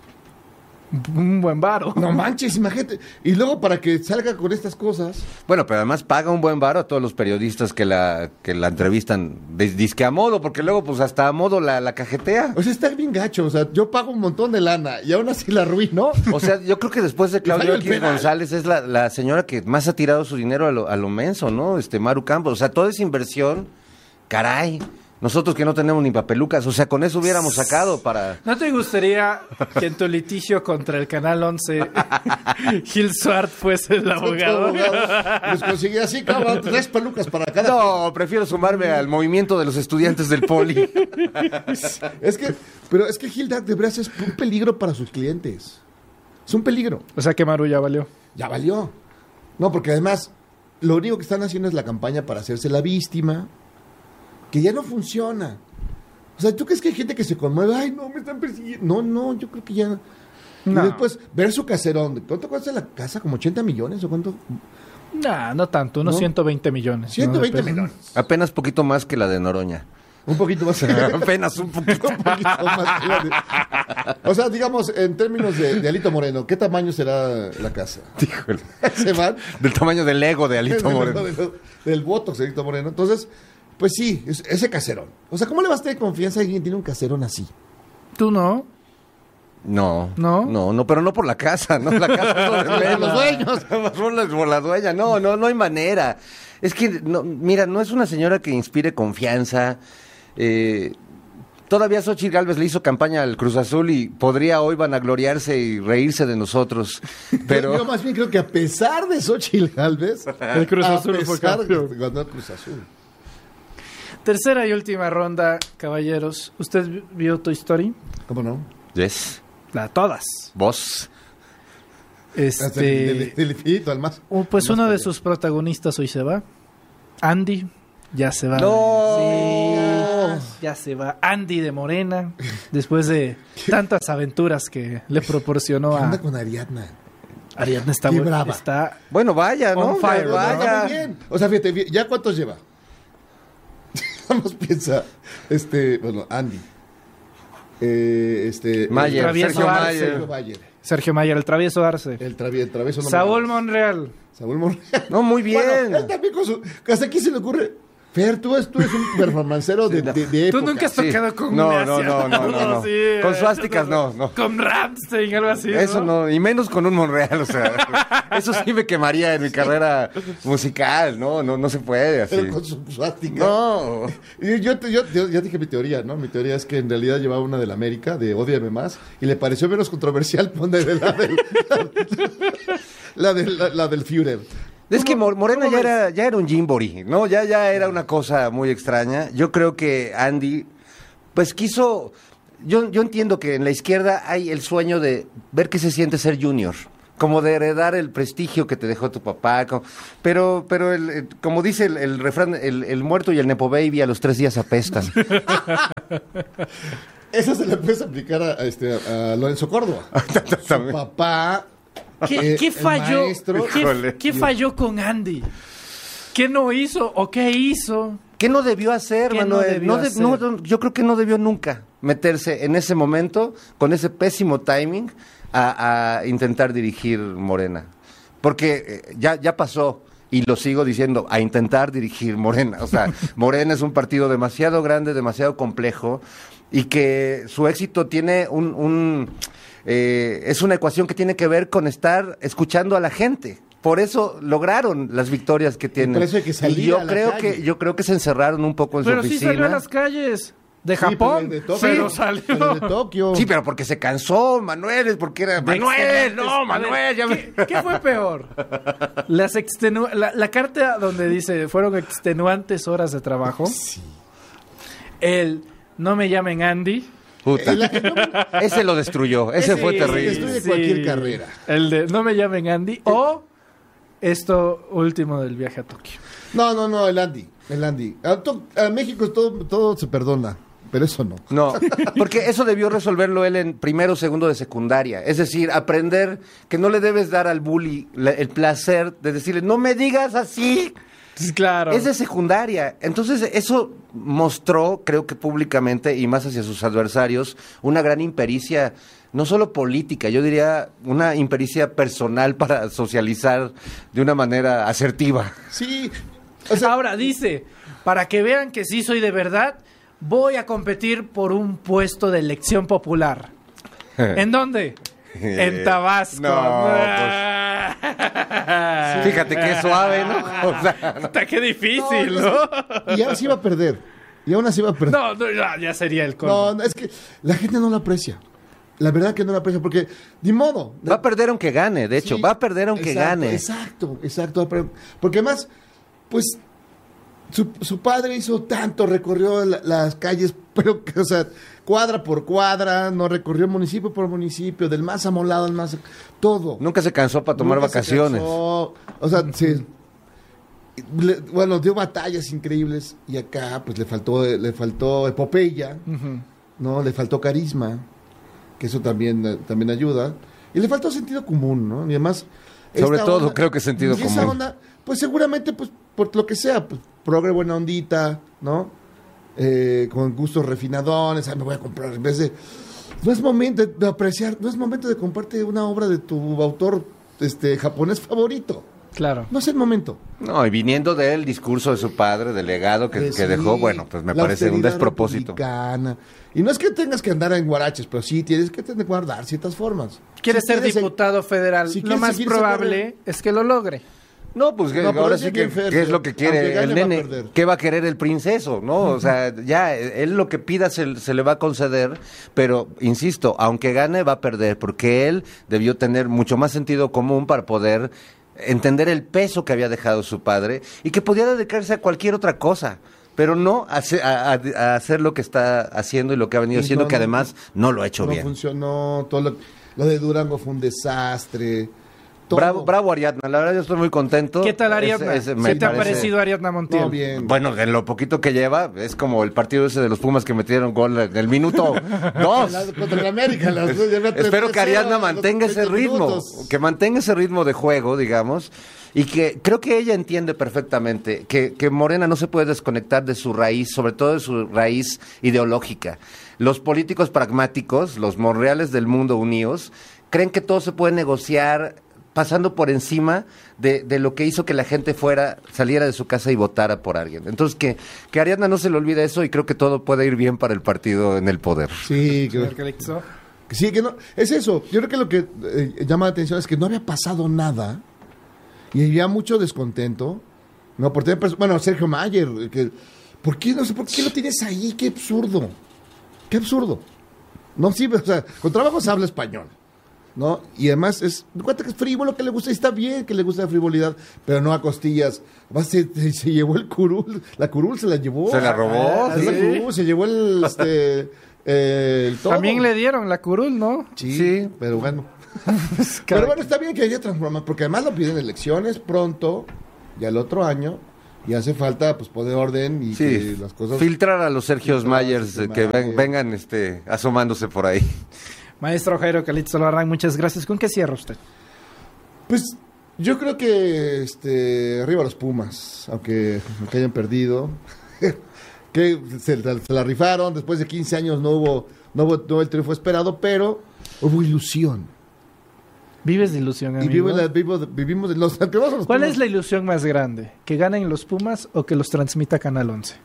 Un buen varo. No manches, imagínate. Y luego para que salga con estas cosas... Bueno, pero además paga un buen varo a todos los periodistas que la, que la entrevistan, dis- disque a modo, porque luego pues hasta a modo la, la cajetea. O sea, está bien gacho. O sea, yo pago un montón de lana y aún así la arruino. O sea, yo creo que después de Falló Claudio el X penal. González es la, la señora que más ha tirado su dinero a lo, a lo menso, ¿no? Este Maru Campos. O sea, toda esa inversión, caray. Nosotros que no tenemos ni papelucas, o sea, con eso hubiéramos sacado para... ¿No te gustaría que en tu litigio contra el Canal once Gil Suárez fuese el abogado? Les conseguí así, cabrón, tres pelucas para cada. No, prefiero sumarme al movimiento de los estudiantes del poli. Es que, pero es que Gildark de veras es un peligro para sus clientes. Es un peligro. O sea que Maru ya valió. Ya valió. No, porque además, lo único que están haciendo es la campaña para hacerse la víctima, que ya no funciona. O sea, ¿tú crees que hay gente que se conmueve? Ay, no, me están persiguiendo. No, no, yo creo que ya. No. Y después, ver su caserón. ¿Cuánto cuesta la casa? ¿Como ochenta millones o cuánto? Nah, no tanto, unos ¿No? ciento veinte millones. ciento veinte ¿no? De pesos. millones. Apenas poquito más que la de Noroña. Un poquito más. Apenas un poquito. Un poquito más. que la de- O sea, digamos, en términos de, de Alito Moreno, ¿qué tamaño será la casa? Híjole. Se van. Del tamaño del ego de Alito Moreno. Del, del Botox de Alito Moreno. Entonces, pues sí, es- ese caserón. O sea, ¿cómo le vas a tener confianza a alguien que tiene un caserón así? ¿Tú no? No, ¿No? no, no, pero no por la casa, no la casa no es Por los dueños. por la, por la dueña, no, no, no hay manera. Es que, no, mira, no es una señora que inspire confianza. Eh, todavía Xochitl Gálvez le hizo campaña al Cruz Azul y podría hoy vanagloriarse y reírse de nosotros, pero... Yo más bien creo que a pesar de Xochitl Gálvez, El Cruz a Azul fue pesar campeón. de- ganó el Cruz Azul. Tercera y última ronda, caballeros. ¿Usted vi- vio Toy Story? ¿Cómo no? Yes, La todas. vos. Hasta el- del, Este, del infinito al más. oh, pues al más uno de allá. sus protagonistas hoy se va. Andy ya se va. ¡No! Sí, ya se va. Andy de Morena, después de tantas aventuras que le proporcionó ¿Qué a onda con Ariadna? Ariadna. Está, Qué bu- brava. está Bueno, vaya, ¿no? On fire, Ya, ¿no? Está vaya. muy bien. O sea, fíjate, vi- ¿ya cuántos lleva? Vamos, piensa. Este, bueno, Andy. Eh, este. Mayer, Travieso Sergio Arce. Mayer. Sergio Mayer. Sergio Mayer, el travieso Arce. El, travi- el travieso. no Saúl me- Monreal. Saúl Monreal. No, muy bien. Bueno, él también con su. Hasta aquí se le ocurre. Fer, tú, tú eres un performancero de, de, de época. Tú nunca has Sí. tocado con No, un no, no, no, no, no. Sí, Con eh, suásticas no, no. Con Rammstein, algo así. Eso no, y menos con un Monreal, o sea, eso sí me quemaría en mi carrera musical, no, no, no se puede así. Pero con su suástica. No. Yo, yo, yo, yo ya dije mi teoría, ¿no? Mi teoría es que en realidad llevaba una de la América, de Ódiame Más, y le pareció menos controversial poner la del, la, del, la, la del Führer. Es que Mo- Morena cómo ya ves? era, ya era un Jimbori, ¿no? Ya, ya era una cosa muy extraña. Yo creo que Andy, pues quiso, yo, yo entiendo que en la izquierda hay el sueño de ver qué se siente ser junior, como de heredar el prestigio que te dejó tu papá, como- pero, pero el, el- como dice el, el refrán, el, el muerto y el nepo baby a los tres días apestan. Esa se la puedes aplicar a, a este, a Lorenzo Córdoba. Su También. papá. ¿Qué, eh, qué el falló? maestro. ¿Qué, Híjole. qué falló con Andy? ¿Qué no hizo o qué hizo? ¿Qué no debió hacer, ¿Qué no Manuel? debió No de- hacer? no, no, yo creo que no debió nunca meterse en ese momento, con ese pésimo timing, a, a intentar dirigir Morena. Porque eh, ya, ya pasó, y lo sigo diciendo, a intentar dirigir Morena. O sea, Morena es un partido demasiado grande, demasiado complejo, y que su éxito tiene un... un eh, es una ecuación que tiene que ver con estar escuchando a la gente. Por eso lograron las victorias que tienen. por eso hay que salir y yo a la creo calle. que yo creo que se encerraron un poco en Pero su sí oficina. salió a las calles de Sí, Japón. pero de Tokio. pero Sí, salió. pero de Tokio. Sí, pero porque se cansó, Manuel, es porque era De Manuel, excelentes- no, A ver, Manuel, ya me... ¿qué, qué fue peor? Las extenu- la, la carta donde dice fueron extenuantes horas de trabajo. Sí. El no me llamen Andy. Puta. El- el nombre- Ese lo destruyó, ese Sí, fue sí, terrible. destruye cualquier carrera. El de no me llamen Andy o esto último del viaje a Tokio. No, no, no, el Andy. El Andy. A, to- a México todo, todo se perdona, pero eso no. No, porque eso debió resolverlo él en primero o segundo de secundaria. Es decir, aprender que no le debes dar al bully la- el placer de decirle, no me digas así. Claro. Es de secundaria. Entonces, eso mostró, creo que públicamente, y más hacia sus adversarios, una gran impericia, no solo política, yo diría una impericia personal para socializar de una manera asertiva. Sí. O sea, Ahora dice, para que vean que sí soy de verdad, voy a competir por un puesto de elección popular. ¿En dónde? En Tabasco. No, Fíjate qué suave, ¿no? O sea, Puta, qué difícil, ¿no? y aún así iba a perder. Y aún así iba a perder. No, no, ya, ya sería el colmo. No, no, es que la gente no lo aprecia. La verdad que no lo aprecia porque, ni modo. va a perder aunque gane, de hecho, Sí, va a perder aunque exacto, gane. Exacto, exacto. pero- Porque además, pues, su, su padre hizo tanto, recorrió la- las calles, pero, que, o sea, cuadra por cuadra, no recorrió municipio por municipio, del más amolado al más... Todo. Nunca se cansó para tomar Nunca se vacaciones. cansó. O sea, sí. Le- bueno, dio batallas increíbles y acá, pues, le faltó, le faltó epopeya, Ujú. ¿no? Le faltó carisma, que eso también, eh, también ayuda. Y le faltó sentido común, ¿no? Y además... Sobre esta todo, creo que sentido y esa común. onda, pues seguramente, pues, por lo que sea, pues, progre buena ondita, ¿no? Eh, con gustos refinadones, ah, me voy a comprar, en vez de... No es momento de, de apreciar, no es momento de comprarte una obra de tu autor este japonés favorito. Claro. No es el momento. No, y viniendo del discurso de su padre, del legado que, De que sí, dejó, bueno, pues me la parece un austeridad despropósito. republicana. Y no es que tengas que andar en guaraches, pero sí tienes que tener que guardar ciertas formas. Quieres Si ser quieres- diputado federal. si Lo quieres más seguir probable es que lo logre. No, pues que No, pero ahora ese sí que, bien feo, ¿qué es lo que quiere aunque gane, el va a nene? perder. ¿Qué va a querer el princeso? ¿No? O sea, ya, él lo que pida se, se le va a conceder, pero, insisto, aunque gane, va a perder, porque él debió tener mucho más sentido común para poder entender el peso que había dejado su padre y que podía dedicarse a cualquier otra cosa. Pero no a, hacer- a- a- a hacer lo que está haciendo y lo que ha venido Y haciendo, no, que no, además no lo ha hecho no bien. funcionó, todo lo, lo de Durango fue un desastre. todo. Bravo, bravo Ariadna, la verdad yo estoy muy contento. ¿Qué tal Ariadna? Ese- ese me ¿Qué te ha parece- parecido Ariadna Montiel? No, bien. Bueno, en lo poquito que lleva, es como el partido ese de los Pumas que metieron gol en el minuto dos. La- contra el América. las dos, ya ve tres- Espero que tres cero Ariadna a los mantenga ese treinta ritmo, minutos. que mantenga ese ritmo de juego, digamos, y que creo que ella entiende perfectamente que, que Morena no se puede desconectar de su raíz, sobre todo de su raíz ideológica. Los políticos pragmáticos, los Monreales del mundo unidos, creen que todo se puede negociar pasando por encima de, de lo que hizo que la gente fuera, saliera de su casa y votara por alguien. Entonces, que, que Ariadna no se le olvide eso y creo que todo puede ir bien para el partido en el poder. Sí, que, Señor Calixto. sí, que no, es eso. Yo creo que lo que eh, llama la atención es que no había pasado nada y había mucho descontento. No, por tener pers- bueno, Sergio Mayer, que, ¿por qué no sé por qué lo tienes ahí? Qué absurdo. Qué absurdo. No, sí, o sea, con trabajo se habla español, ¿no? Y además es, me cuenta que es frívolo, que le gusta, y está bien que le gusta la frivolidad, pero no a costillas. Además se, se, se llevó el curul, la curul se la llevó. ¿Se la robó? Ah, Sí. la curul, se llevó el, este, eh, el todo. También le dieron la curul, ¿no? Sí, Sí. pero bueno. Pero bueno, está bien que haya transformación, porque además lo piden elecciones pronto, ya el otro año, y hace falta pues poner orden y Sí, que las cosas... filtrar a los Sergios Filtrar a los Mayers Sergio eh, que ven- Mayer. vengan este, asomándose por ahí. Maestro Jairo Calixto Albarrán, muchas gracias. ¿Con qué cierra usted? Pues yo creo que este arriba los Pumas, aunque, aunque hayan perdido, que se, se la rifaron, después de quince años no hubo, no hubo, no hubo el triunfo esperado, pero hubo ilusión. Vives de ilusión, Y amigo. vivo la- vivo- vivimos de los, aunque vamos a los ¿Cuál Pumas, es la ilusión más grande? ¿Que ganen los Pumas o que los transmita Canal once?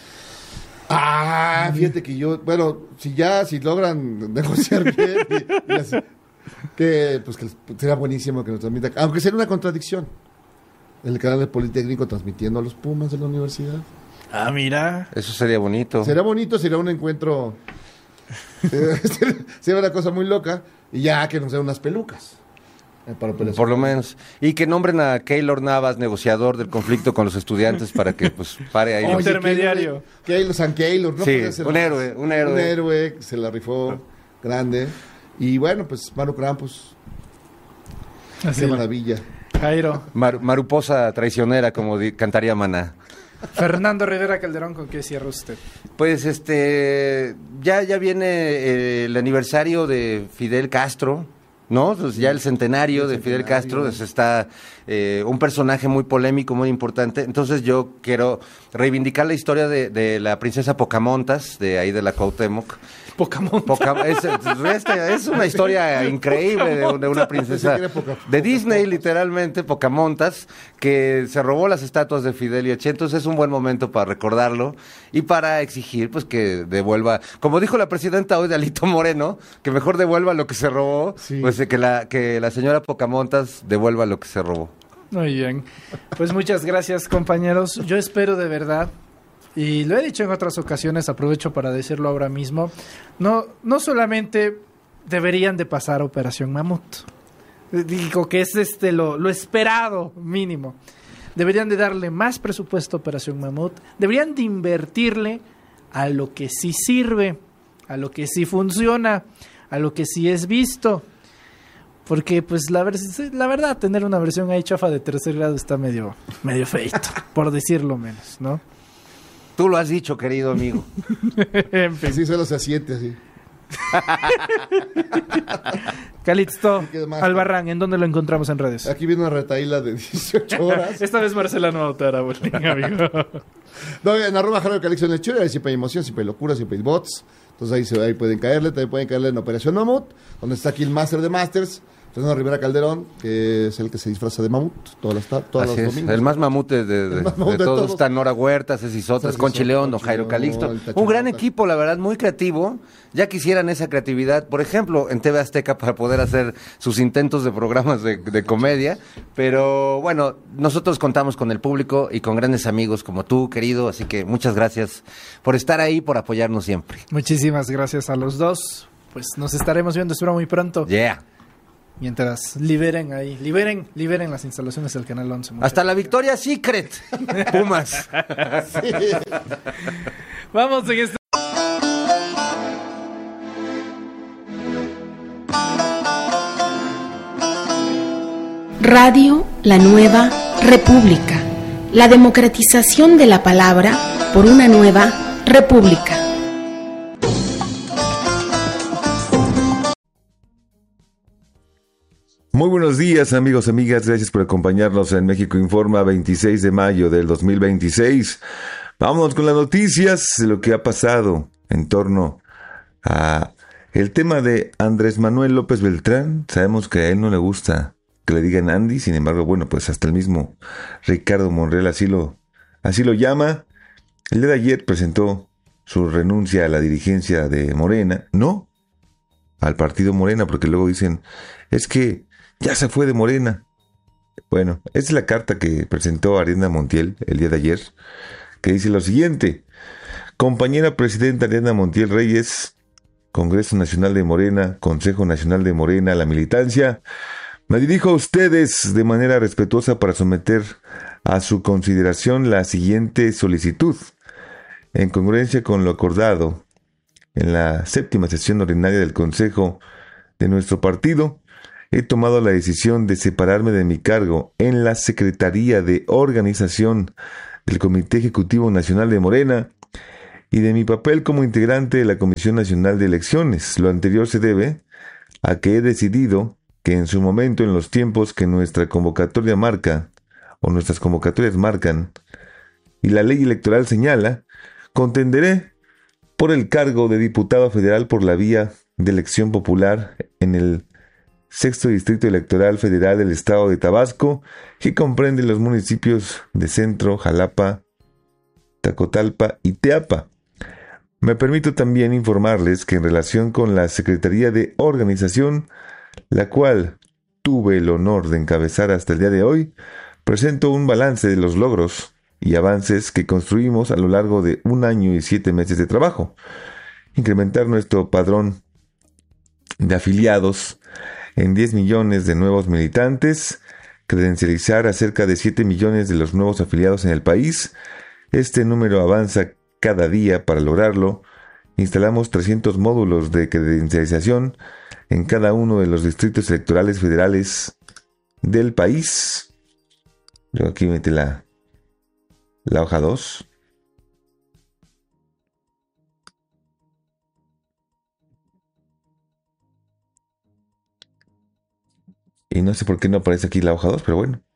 Ah, fíjate que yo, bueno, si ya, si logran negociar bien, y- y así, que pues que les- sería buenísimo que nos transmita, aunque sería una contradicción, el canal del Politécnico transmitiendo a los Pumas de la universidad. Ah, mira. Eso sería bonito. Sería bonito, sería un encuentro, eh, sería una cosa muy loca, y ya que nos den unas pelucas. eh, para operación. Por lo menos. Y que nombren a Keylor Navas, negociador del conflicto con los estudiantes, para que pues pare ahí. Oye, los- intermediario. Keylor, San Keylor, ¿no? Sí, Podría ser un más. héroe, un héroe. Un héroe, se la rifó, grande. Y bueno, pues Manu Krampus, Así qué es. maravilla. Jairo. Mar- maruposa traicionera, como di- cantaría Maná. Fernando Rivera Calderón, ¿con qué cierra usted? Pues este, ya, ya viene eh, el aniversario de Fidel Castro, ¿no? Pues ya el centenario El de Fidel centenario. Castro, pues está eh, un personaje muy polémico, muy importante. Entonces yo quiero reivindicar la historia de, de la princesa Pocahontas, de ahí de la Cuauhtémoc. Pokémon. Poca- es, es- es una historia increíble de, de una princesa Pensé que era Poca- de Disney, literalmente, Pocahontas, que se robó las estatuas de Fidel y Che. Entonces es un buen momento para recordarlo y para exigir pues que devuelva, como dijo la presidenta hoy de Alito Moreno, que mejor devuelva lo que se robó, Sí. pues eh, que la, que la señora Pocahontas devuelva lo que se robó. Muy bien. Pues muchas gracias, compañeros. Yo espero de verdad, y lo he dicho en otras ocasiones, aprovecho para decirlo ahora mismo, no, no solamente deberían de pasar Operación Mamut. Digo que es este lo, lo esperado mínimo. Deberían de darle más presupuesto a Operación Mamut. Deberían de invertirle a lo que sí sirve, a lo que sí funciona, a lo que sí es visto. Porque, pues, la, vers- la verdad, tener una versión ahí chafa de tercer grado está medio, medio feito, por decirlo menos, ¿no? Tú lo has dicho, querido amigo. En fin. Así solo se asiente así. Calixto ¿Y qué más? Albarrán, ¿en dónde lo encontramos en redes? Aquí viene una retaíla de dieciocho horas. Esta vez Marcela no votará, Bolín, amigo. No, en arroba Jairo Calixto en el Twitter, ahí siempre hay emoción, siempre hay locura, siempre hay bots. Entonces ahí, se, ahí pueden caerle, también pueden caerle en Operación Mamut, donde está aquí el Master de Masters, Fernando Rivera Calderón, que es el que se disfraza de mamut todas las, ta- todos Así los es, domingos. el más mamute de, de- El más de mamut de todos. todos. Está Nora Huerta, Ceci Sotas, Ceci Conchi Sotas, León, don Conchi Jairo León, Calixto. el Tacho Un gran Mota. equipo, la verdad, muy creativo. Ya quisieran esa creatividad, por ejemplo, en T V Azteca para poder hacer sus intentos de programas de, de comedia. Pero bueno, nosotros contamos con el público y con grandes amigos como tú, querido. Así que muchas gracias por estar ahí, por apoyarnos siempre. Muchísimas gracias a los dos. Pues nos estaremos viendo, espero muy pronto. Yeah. Mientras liberen ahí, liberen, liberen las instalaciones del Canal once. Muchas Hasta la gracias. Victoria Secret. Pumas. Vamos en este... Radio La Nueva República. La democratización de la palabra por una nueva república. Muy buenos días, amigos, amigas. Gracias por acompañarnos en México Informa, veintiséis de mayo del dos mil veintiséis. Vámonos con las noticias de lo que ha pasado en torno a el tema de Andrés Manuel López Beltrán. Sabemos que a él no le gusta que le digan Andy, sin embargo, bueno, pues hasta el mismo Ricardo Monreal así lo, así lo llama. El día de ayer presentó su renuncia a la dirigencia de Morena, no al partido Morena, porque luego dicen, es que ya se fue de Morena. Bueno, esta es la carta que presentó Ariadna Montiel el día de ayer, que dice lo siguiente: compañera presidenta Ariadna Montiel Reyes, Congreso Nacional de Morena, Consejo Nacional de Morena, la militancia, me dirijo a ustedes de manera respetuosa para someter a su consideración la siguiente solicitud. En congruencia con lo acordado en la séptima sesión ordinaria del Consejo de nuestro partido, he tomado la decisión de separarme de mi cargo en la Secretaría de Organización del Comité Ejecutivo Nacional de Morena y de mi papel como integrante de la Comisión Nacional de Elecciones. Lo anterior se debe a que he decidido que en su momento, en los tiempos que nuestra convocatoria marca, o nuestras convocatorias marcan, y la ley electoral señala, contenderé por el cargo de diputado federal por la vía de elección popular en el sexto Distrito Electoral Federal del Estado de Tabasco, que comprende los municipios de Centro, Jalapa, Tacotalpa y Teapa. Me permito también informarles que en relación con la Secretaría de Organización, la cual tuve el honor de encabezar hasta el día de hoy, presento un balance de los logros y avances que construimos a lo largo de un año y siete meses de trabajo. Incrementar nuestro padrón de afiliados en diez millones de nuevos militantes, credencializar a cerca de siete millones de los nuevos afiliados en el país. Este número avanza cada día. Para lograrlo, instalamos trescientos módulos de credencialización en cada uno de los distritos electorales federales del país. Yo aquí metí la, la hoja dos. Y no sé por qué no aparece aquí la hoja dos, pero bueno.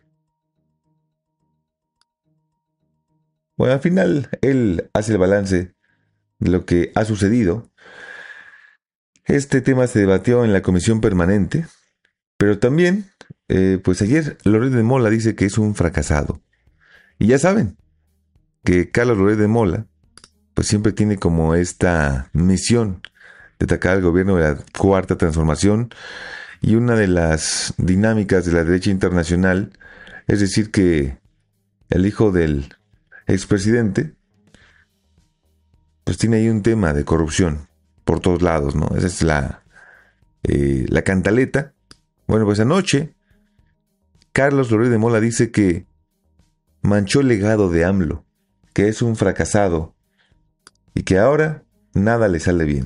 Bueno, al final él hace el balance de lo que ha sucedido. Este tema se debatió en la comisión permanente, pero también, eh, pues ayer Loret de Mola dice que es un fracasado. Y ya saben que Carlos Loret de Mola, pues siempre tiene como esta misión de atacar al gobierno de la Cuarta Transformación. Y una de las dinámicas de la derecha internacional es decir que el hijo del expresidente pues tiene ahí un tema de corrupción por todos lados, ¿no? Esa es la, eh, la cantaleta. Bueno, pues anoche Carlos Loret de Mola dice que manchó el legado de AMLO, que es un fracasado y que ahora nada le sale bien.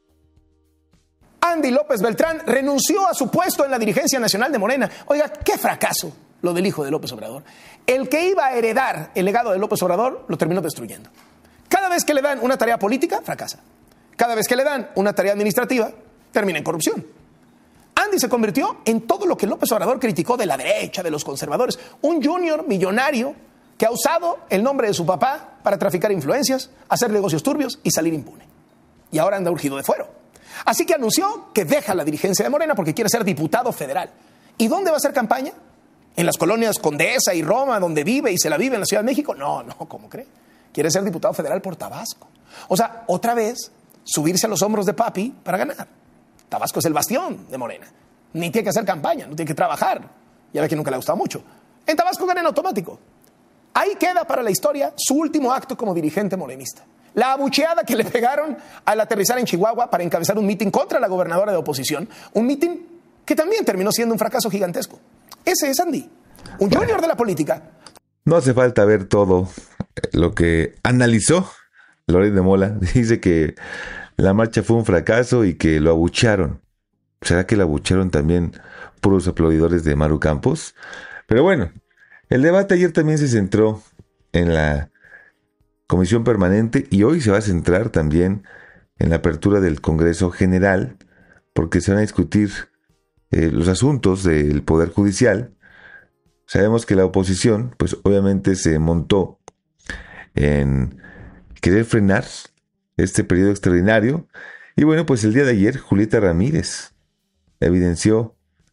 Andy López Beltrán renunció a su puesto en la dirigencia nacional de Morena. Oiga, qué fracaso lo del hijo de López Obrador. El que iba a heredar el legado de López Obrador lo terminó destruyendo. Cada vez que le dan una tarea política, fracasa. Cada vez que le dan una tarea administrativa, termina en corrupción. Andy se convirtió en todo lo que López Obrador criticó de la derecha, de los conservadores. Un junior millonario que ha usado el nombre de su papá para traficar influencias, hacer negocios turbios y salir impune. Y ahora anda urgido de fuero. Así que anunció que deja la dirigencia de Morena porque quiere ser diputado federal. ¿Y dónde va a hacer campaña? ¿En las colonias Condesa y Roma, donde vive y se la vive en la Ciudad de México? No, no, ¿cómo cree? Quiere ser diputado federal por Tabasco. O sea, otra vez, subirse a los hombros de papi para ganar. Tabasco es el bastión de Morena. Ni tiene que hacer campaña, no tiene que trabajar. Ya ve que nunca le ha gustado mucho. En Tabasco gana en automático. Ahí queda para la historia su último acto como dirigente morenista. La abucheada que le pegaron al aterrizar en Chihuahua para encabezar un mitin contra la gobernadora de oposición. Un mitin que también terminó siendo un fracaso gigantesco. Ese es Andy, un junior de la política. No hace falta ver todo lo que analizó Loret de Mola. Dice que la marcha fue un fracaso y que lo abuchearon. ¿Será que lo abuchearon también puros aplaudidores de Maru Campos? Pero bueno, el debate ayer también se centró en la comisión permanente y hoy se va a centrar también en la apertura del Congreso General, porque se van a discutir eh, los asuntos del Poder Judicial. Sabemos que la oposición, pues obviamente se montó en querer frenar este periodo extraordinario. Y bueno, pues el día de ayer Julieta Ramírez evidenció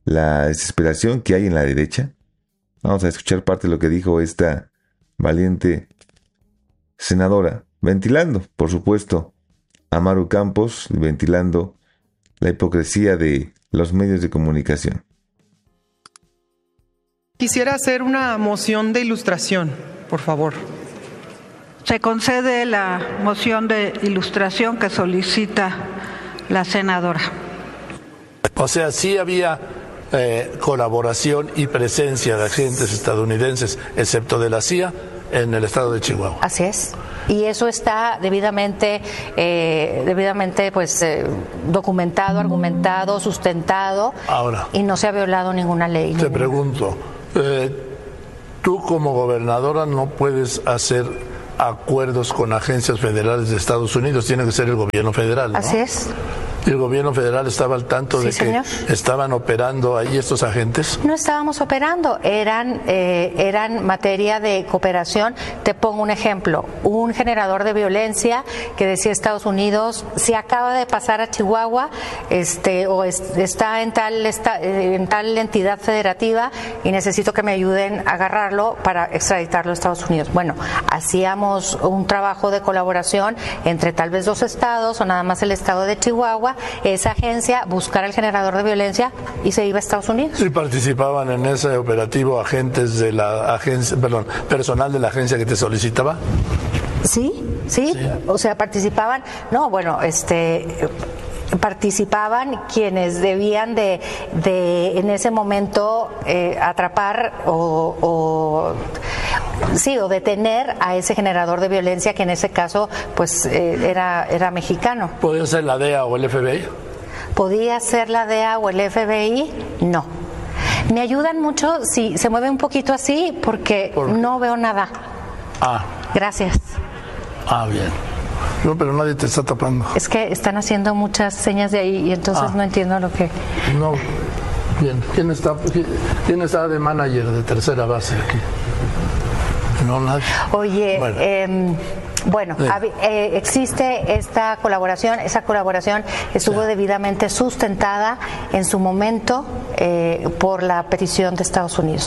la desesperación que hay en la derecha? Vamos a escuchar parte de lo que dijo esta valiente senadora, ventilando, por supuesto, a Maru Campos, ventilando la hipocresía de los medios de comunicación. Quisiera hacer una moción de ilustración, por favor. Se concede la moción de ilustración que solicita la senadora. O sea, sí había eh, colaboración y presencia de agentes estadounidenses, excepto de la C I A, en el estado de Chihuahua. Así es. Y eso está debidamente, eh, debidamente pues eh, documentado, argumentado, sustentado. Ahora, y no se ha violado ninguna ley. Te ninguna. pregunto, eh, tú como gobernadora no puedes hacer acuerdos con agencias federales de Estados Unidos, tiene que ser el gobierno federal, ¿no? Así es. ¿El gobierno federal estaba al tanto Sí, de señor. que estaban operando ahí estos agentes? No estábamos operando, eran, eh, eran materia de cooperación. Te pongo un ejemplo, un generador de violencia que decía Estados Unidos, si acaba de pasar a Chihuahua, este, o es, está en tal, esta, en tal entidad federativa y necesito que me ayuden a agarrarlo para extraditarlo a Estados Unidos. Bueno, hacíamos un trabajo de colaboración entre tal vez dos estados o nada más el estado de Chihuahua, esa agencia buscar el generador de violencia y se iba a Estados Unidos. ¿Y participaban en ese operativo agentes de la agencia, perdón, personal de la agencia que te solicitaba? Sí, sí, sí. O sea, participaban, no, bueno, este... participaban quienes debían de, de en ese momento eh, atrapar o, o sí o detener a ese generador de violencia que en ese caso pues eh, era era mexicano. ¿Podía ser la D E A o el F B I? ¿Podía ser la D E A o el F B I? No. Me ayudan mucho si se mueve un poquito así porque ¿Por no veo nada. Ah. Gracias. Ah, bien. No, pero nadie te está tapando. Es que están haciendo muchas señas de ahí y entonces ah. no entiendo lo que... No, bien. ¿Quién está, quién está de manager de tercera base aquí? No, nadie. Oye, bueno, eh, bueno sí. eh, existe esta colaboración, esa colaboración estuvo sí. debidamente sustentada en su momento eh, por la petición de Estados Unidos.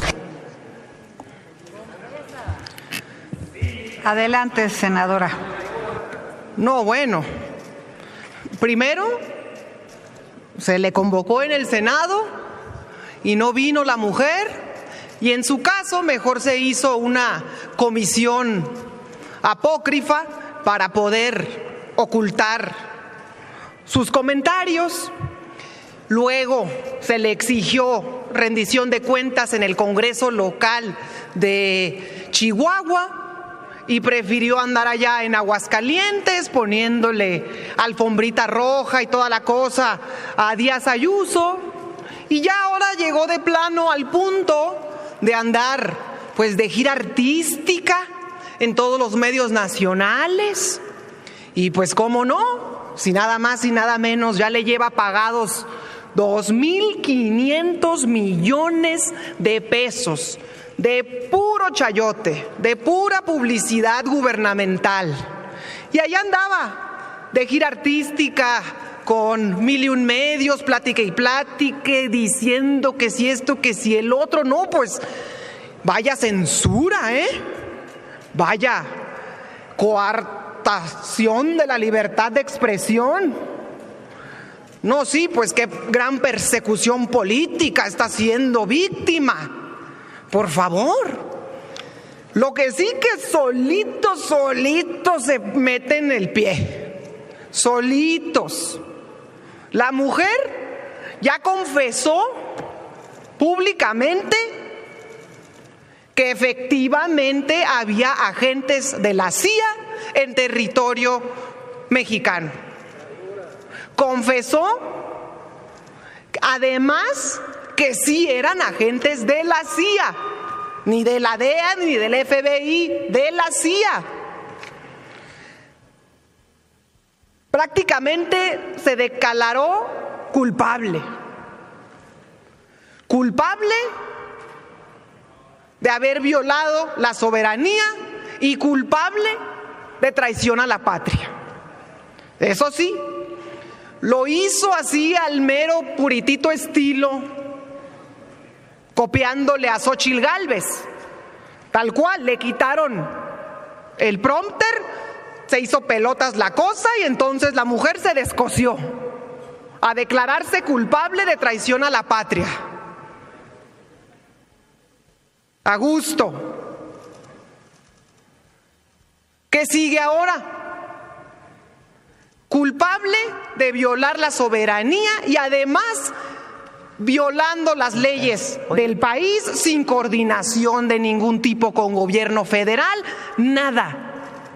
Adelante, senadora. No, bueno, primero se le convocó en el Senado y no vino la mujer y en su caso mejor se hizo una comisión apócrifa para poder ocultar sus comentarios. Luego se le exigió rendición de cuentas en el Congreso local de Chihuahua y prefirió andar allá en Aguascalientes poniéndole alfombrita roja y toda la cosa a Díaz Ayuso, y ya ahora llegó de plano al punto de andar pues de gira artística en todos los medios nacionales. Y pues cómo no, si nada más y nada menos ya le lleva pagados dos mil quinientos millones de pesos de puro chayote, de pura publicidad gubernamental. Y allá andaba, de gira artística, con mil y un medios, platique y platique, diciendo que si esto, que si el otro. No, pues, vaya censura, ¿eh? Vaya coartación de la libertad de expresión. No, sí, pues qué gran persecución política está siendo víctima. Por favor. Lo que sí que solitos, solitos se meten el pie. Solitos. La mujer ya confesó públicamente que efectivamente había agentes de la C I A en territorio mexicano. Confesó, además, que sí eran agentes de la C I A, ni de la D E A ni del F B I, de la C I A. Prácticamente se declaró culpable. Culpable de haber violado la soberanía y culpable de traición a la patria. Eso sí, lo hizo así al mero puritito estilo copiándole a Xóchitl Gálvez. Tal cual, le quitaron el prompter, se hizo pelotas la cosa y entonces la mujer se descosió a declararse culpable de traición a la patria. A gusto. ¿Qué sigue ahora? Culpable de violar la soberanía y además violando las leyes del país sin coordinación de ningún tipo con gobierno federal, nada.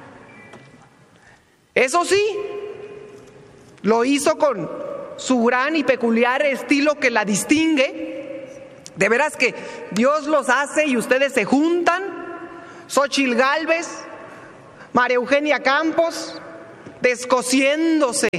Eso sí, lo hizo con su gran y peculiar estilo que la distingue. De veras que Dios los hace y ustedes se juntan. Xóchitl Gálvez, María Eugenia Campos, descosiéndose.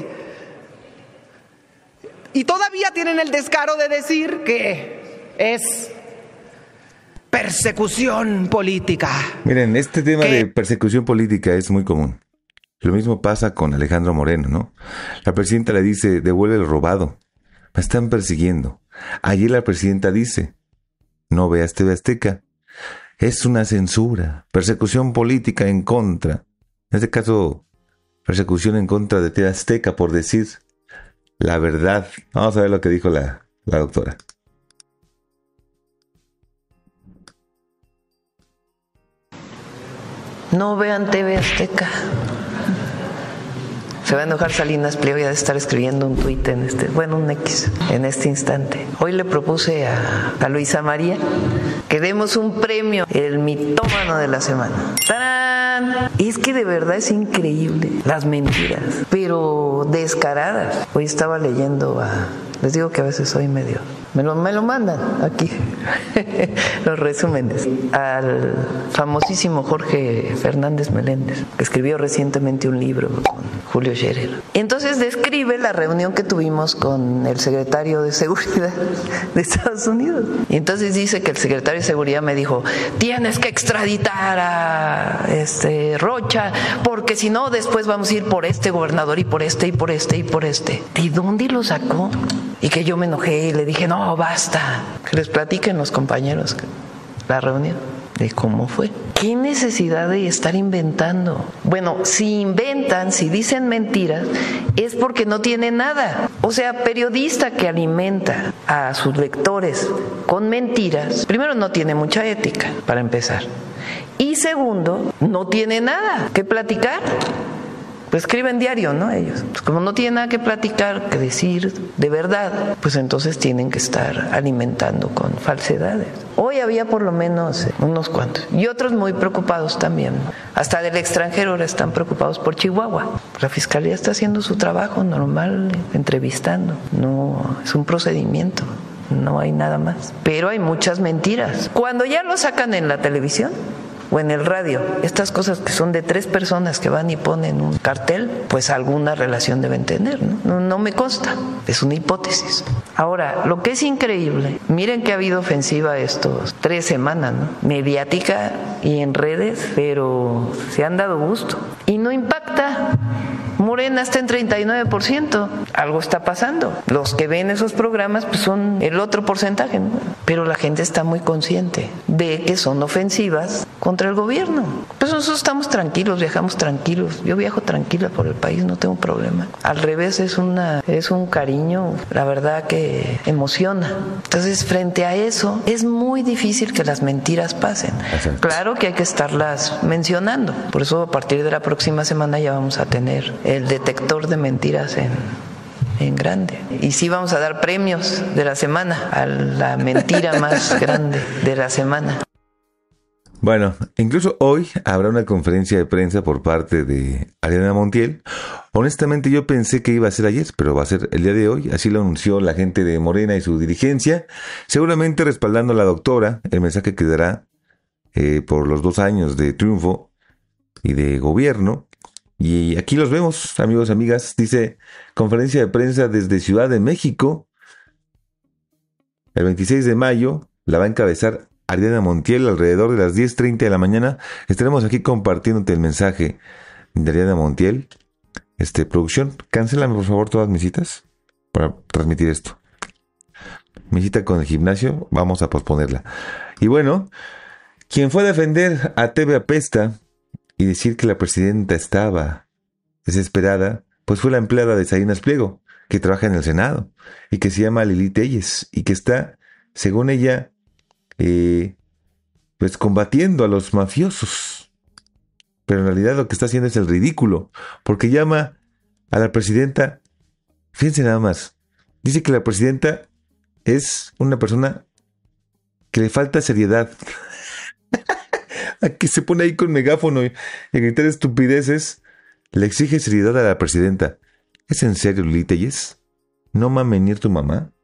Y todavía tienen el descaro de decir que es persecución política. Miren, este tema ¿Qué? de persecución política es muy común. Lo mismo pasa con Alejandro Moreno, ¿no? La presidenta le dice, devuelve el robado. Me están persiguiendo. Ayer la presidenta dice, no veas T V Azteca. Es una censura, persecución política en contra. En este caso, persecución en contra de T V Azteca por decir la verdad. Vamos a ver lo que dijo la, la doctora. No vean T V Azteca. Se va a enojar Salinas Pliego y ha de estar escribiendo un tuit en este, bueno, un X, en este instante. Hoy le propuse a, a Luisa María que demos un premio, el mitómano de la semana. ¡Tarán! Es que de verdad es increíble las mentiras, pero descaradas. Hoy estaba leyendo a... Les digo que a veces soy medio... Me lo, me lo mandan aquí, los resúmenes, al famosísimo Jorge Fernández Meléndez, que escribió recientemente un libro con Julio Scherer. Entonces describe la reunión que tuvimos con el secretario de Seguridad de Estados Unidos. Y entonces dice que el secretario de Seguridad me dijo, tienes que extraditar a este Rocha, porque si no después vamos a ir por este gobernador y por este y por este y por este. ¿De dónde lo sacó? Y que yo me enojé y le dije, no, basta. Que les platiquen los compañeros la reunión de cómo fue. ¿Qué necesidad de estar inventando? Bueno, si inventan, si dicen mentiras, es porque no tienen nada. O sea, periodista que alimenta a sus lectores con mentiras, primero no tiene mucha ética, para empezar. Y segundo, no tiene nada que platicar. Pues escriben diario, ¿no? Ellos. Pues como no tienen nada que platicar, que decir de verdad, pues entonces tienen que estar alimentando con falsedades. Hoy había por lo menos unos cuantos. Y otros muy preocupados también. Hasta del extranjero ahora están preocupados por Chihuahua. La fiscalía está haciendo su trabajo normal, entrevistando. No, es un procedimiento. No hay nada más. Pero hay muchas mentiras. Cuando ya lo sacan en la televisión o en el radio, estas cosas que son de tres personas que van y ponen un cartel, pues alguna relación deben tener, ¿no? No, no me consta, es una hipótesis. Ahora, lo que es increíble, miren que ha habido ofensiva estos tres semanas, ¿no? Mediática y en redes, pero se han dado gusto. Y no impacta. Morena está en treinta y nueve por ciento. Algo está pasando. Los que ven esos programas pues son el otro porcentaje, ¿no? Pero la gente está muy consciente de que son ofensivas contra el gobierno. Pues nosotros estamos tranquilos, viajamos tranquilos. Yo viajo tranquila por el país, no tengo problema. Al revés, es una es un cariño, la verdad que emociona. Entonces, frente a eso, es muy difícil que las mentiras pasen. Claro que hay que estarlas mencionando. Por eso, a partir de la próxima semana ya vamos a tener el detector de mentiras en, en grande. Y sí vamos a dar premios de la semana a la mentira más grande de la semana. Bueno, incluso hoy habrá una conferencia de prensa por parte de Ariadna Montiel. Honestamente yo pensé que iba a ser ayer, pero va a ser el día de hoy. Así lo anunció la gente de Morena y su dirigencia, seguramente respaldando a la doctora, el mensaje que dará eh, por los dos años de triunfo y de gobierno. Y aquí los vemos, amigos, amigas. Dice, conferencia de prensa desde Ciudad de México. El veintiséis de mayo la va a encabezar Ariadna Montiel alrededor de las diez treinta de la mañana. Estaremos aquí compartiéndote el mensaje de Ariadna Montiel. Este, producción, cancélame por favor todas mis citas para transmitir esto. Mi cita con el gimnasio, vamos a posponerla. Y bueno, quien fue a defender a T V Apesta y decir que la presidenta estaba desesperada, pues fue la empleada de Salinas Pliego, que trabaja en el Senado, y que se llama Lili Telles, y que está, según ella, eh, pues combatiendo a los mafiosos. Pero en realidad lo que está haciendo es el ridículo, porque llama a la presidenta, fíjense nada más, dice que la presidenta es una persona que le falta seriedad. A que se pone ahí con megáfono y a gritar estupideces, le exige seriedad a la presidenta. ¿Es en serio, Lili Telles? ¿No va a venir tu mamá?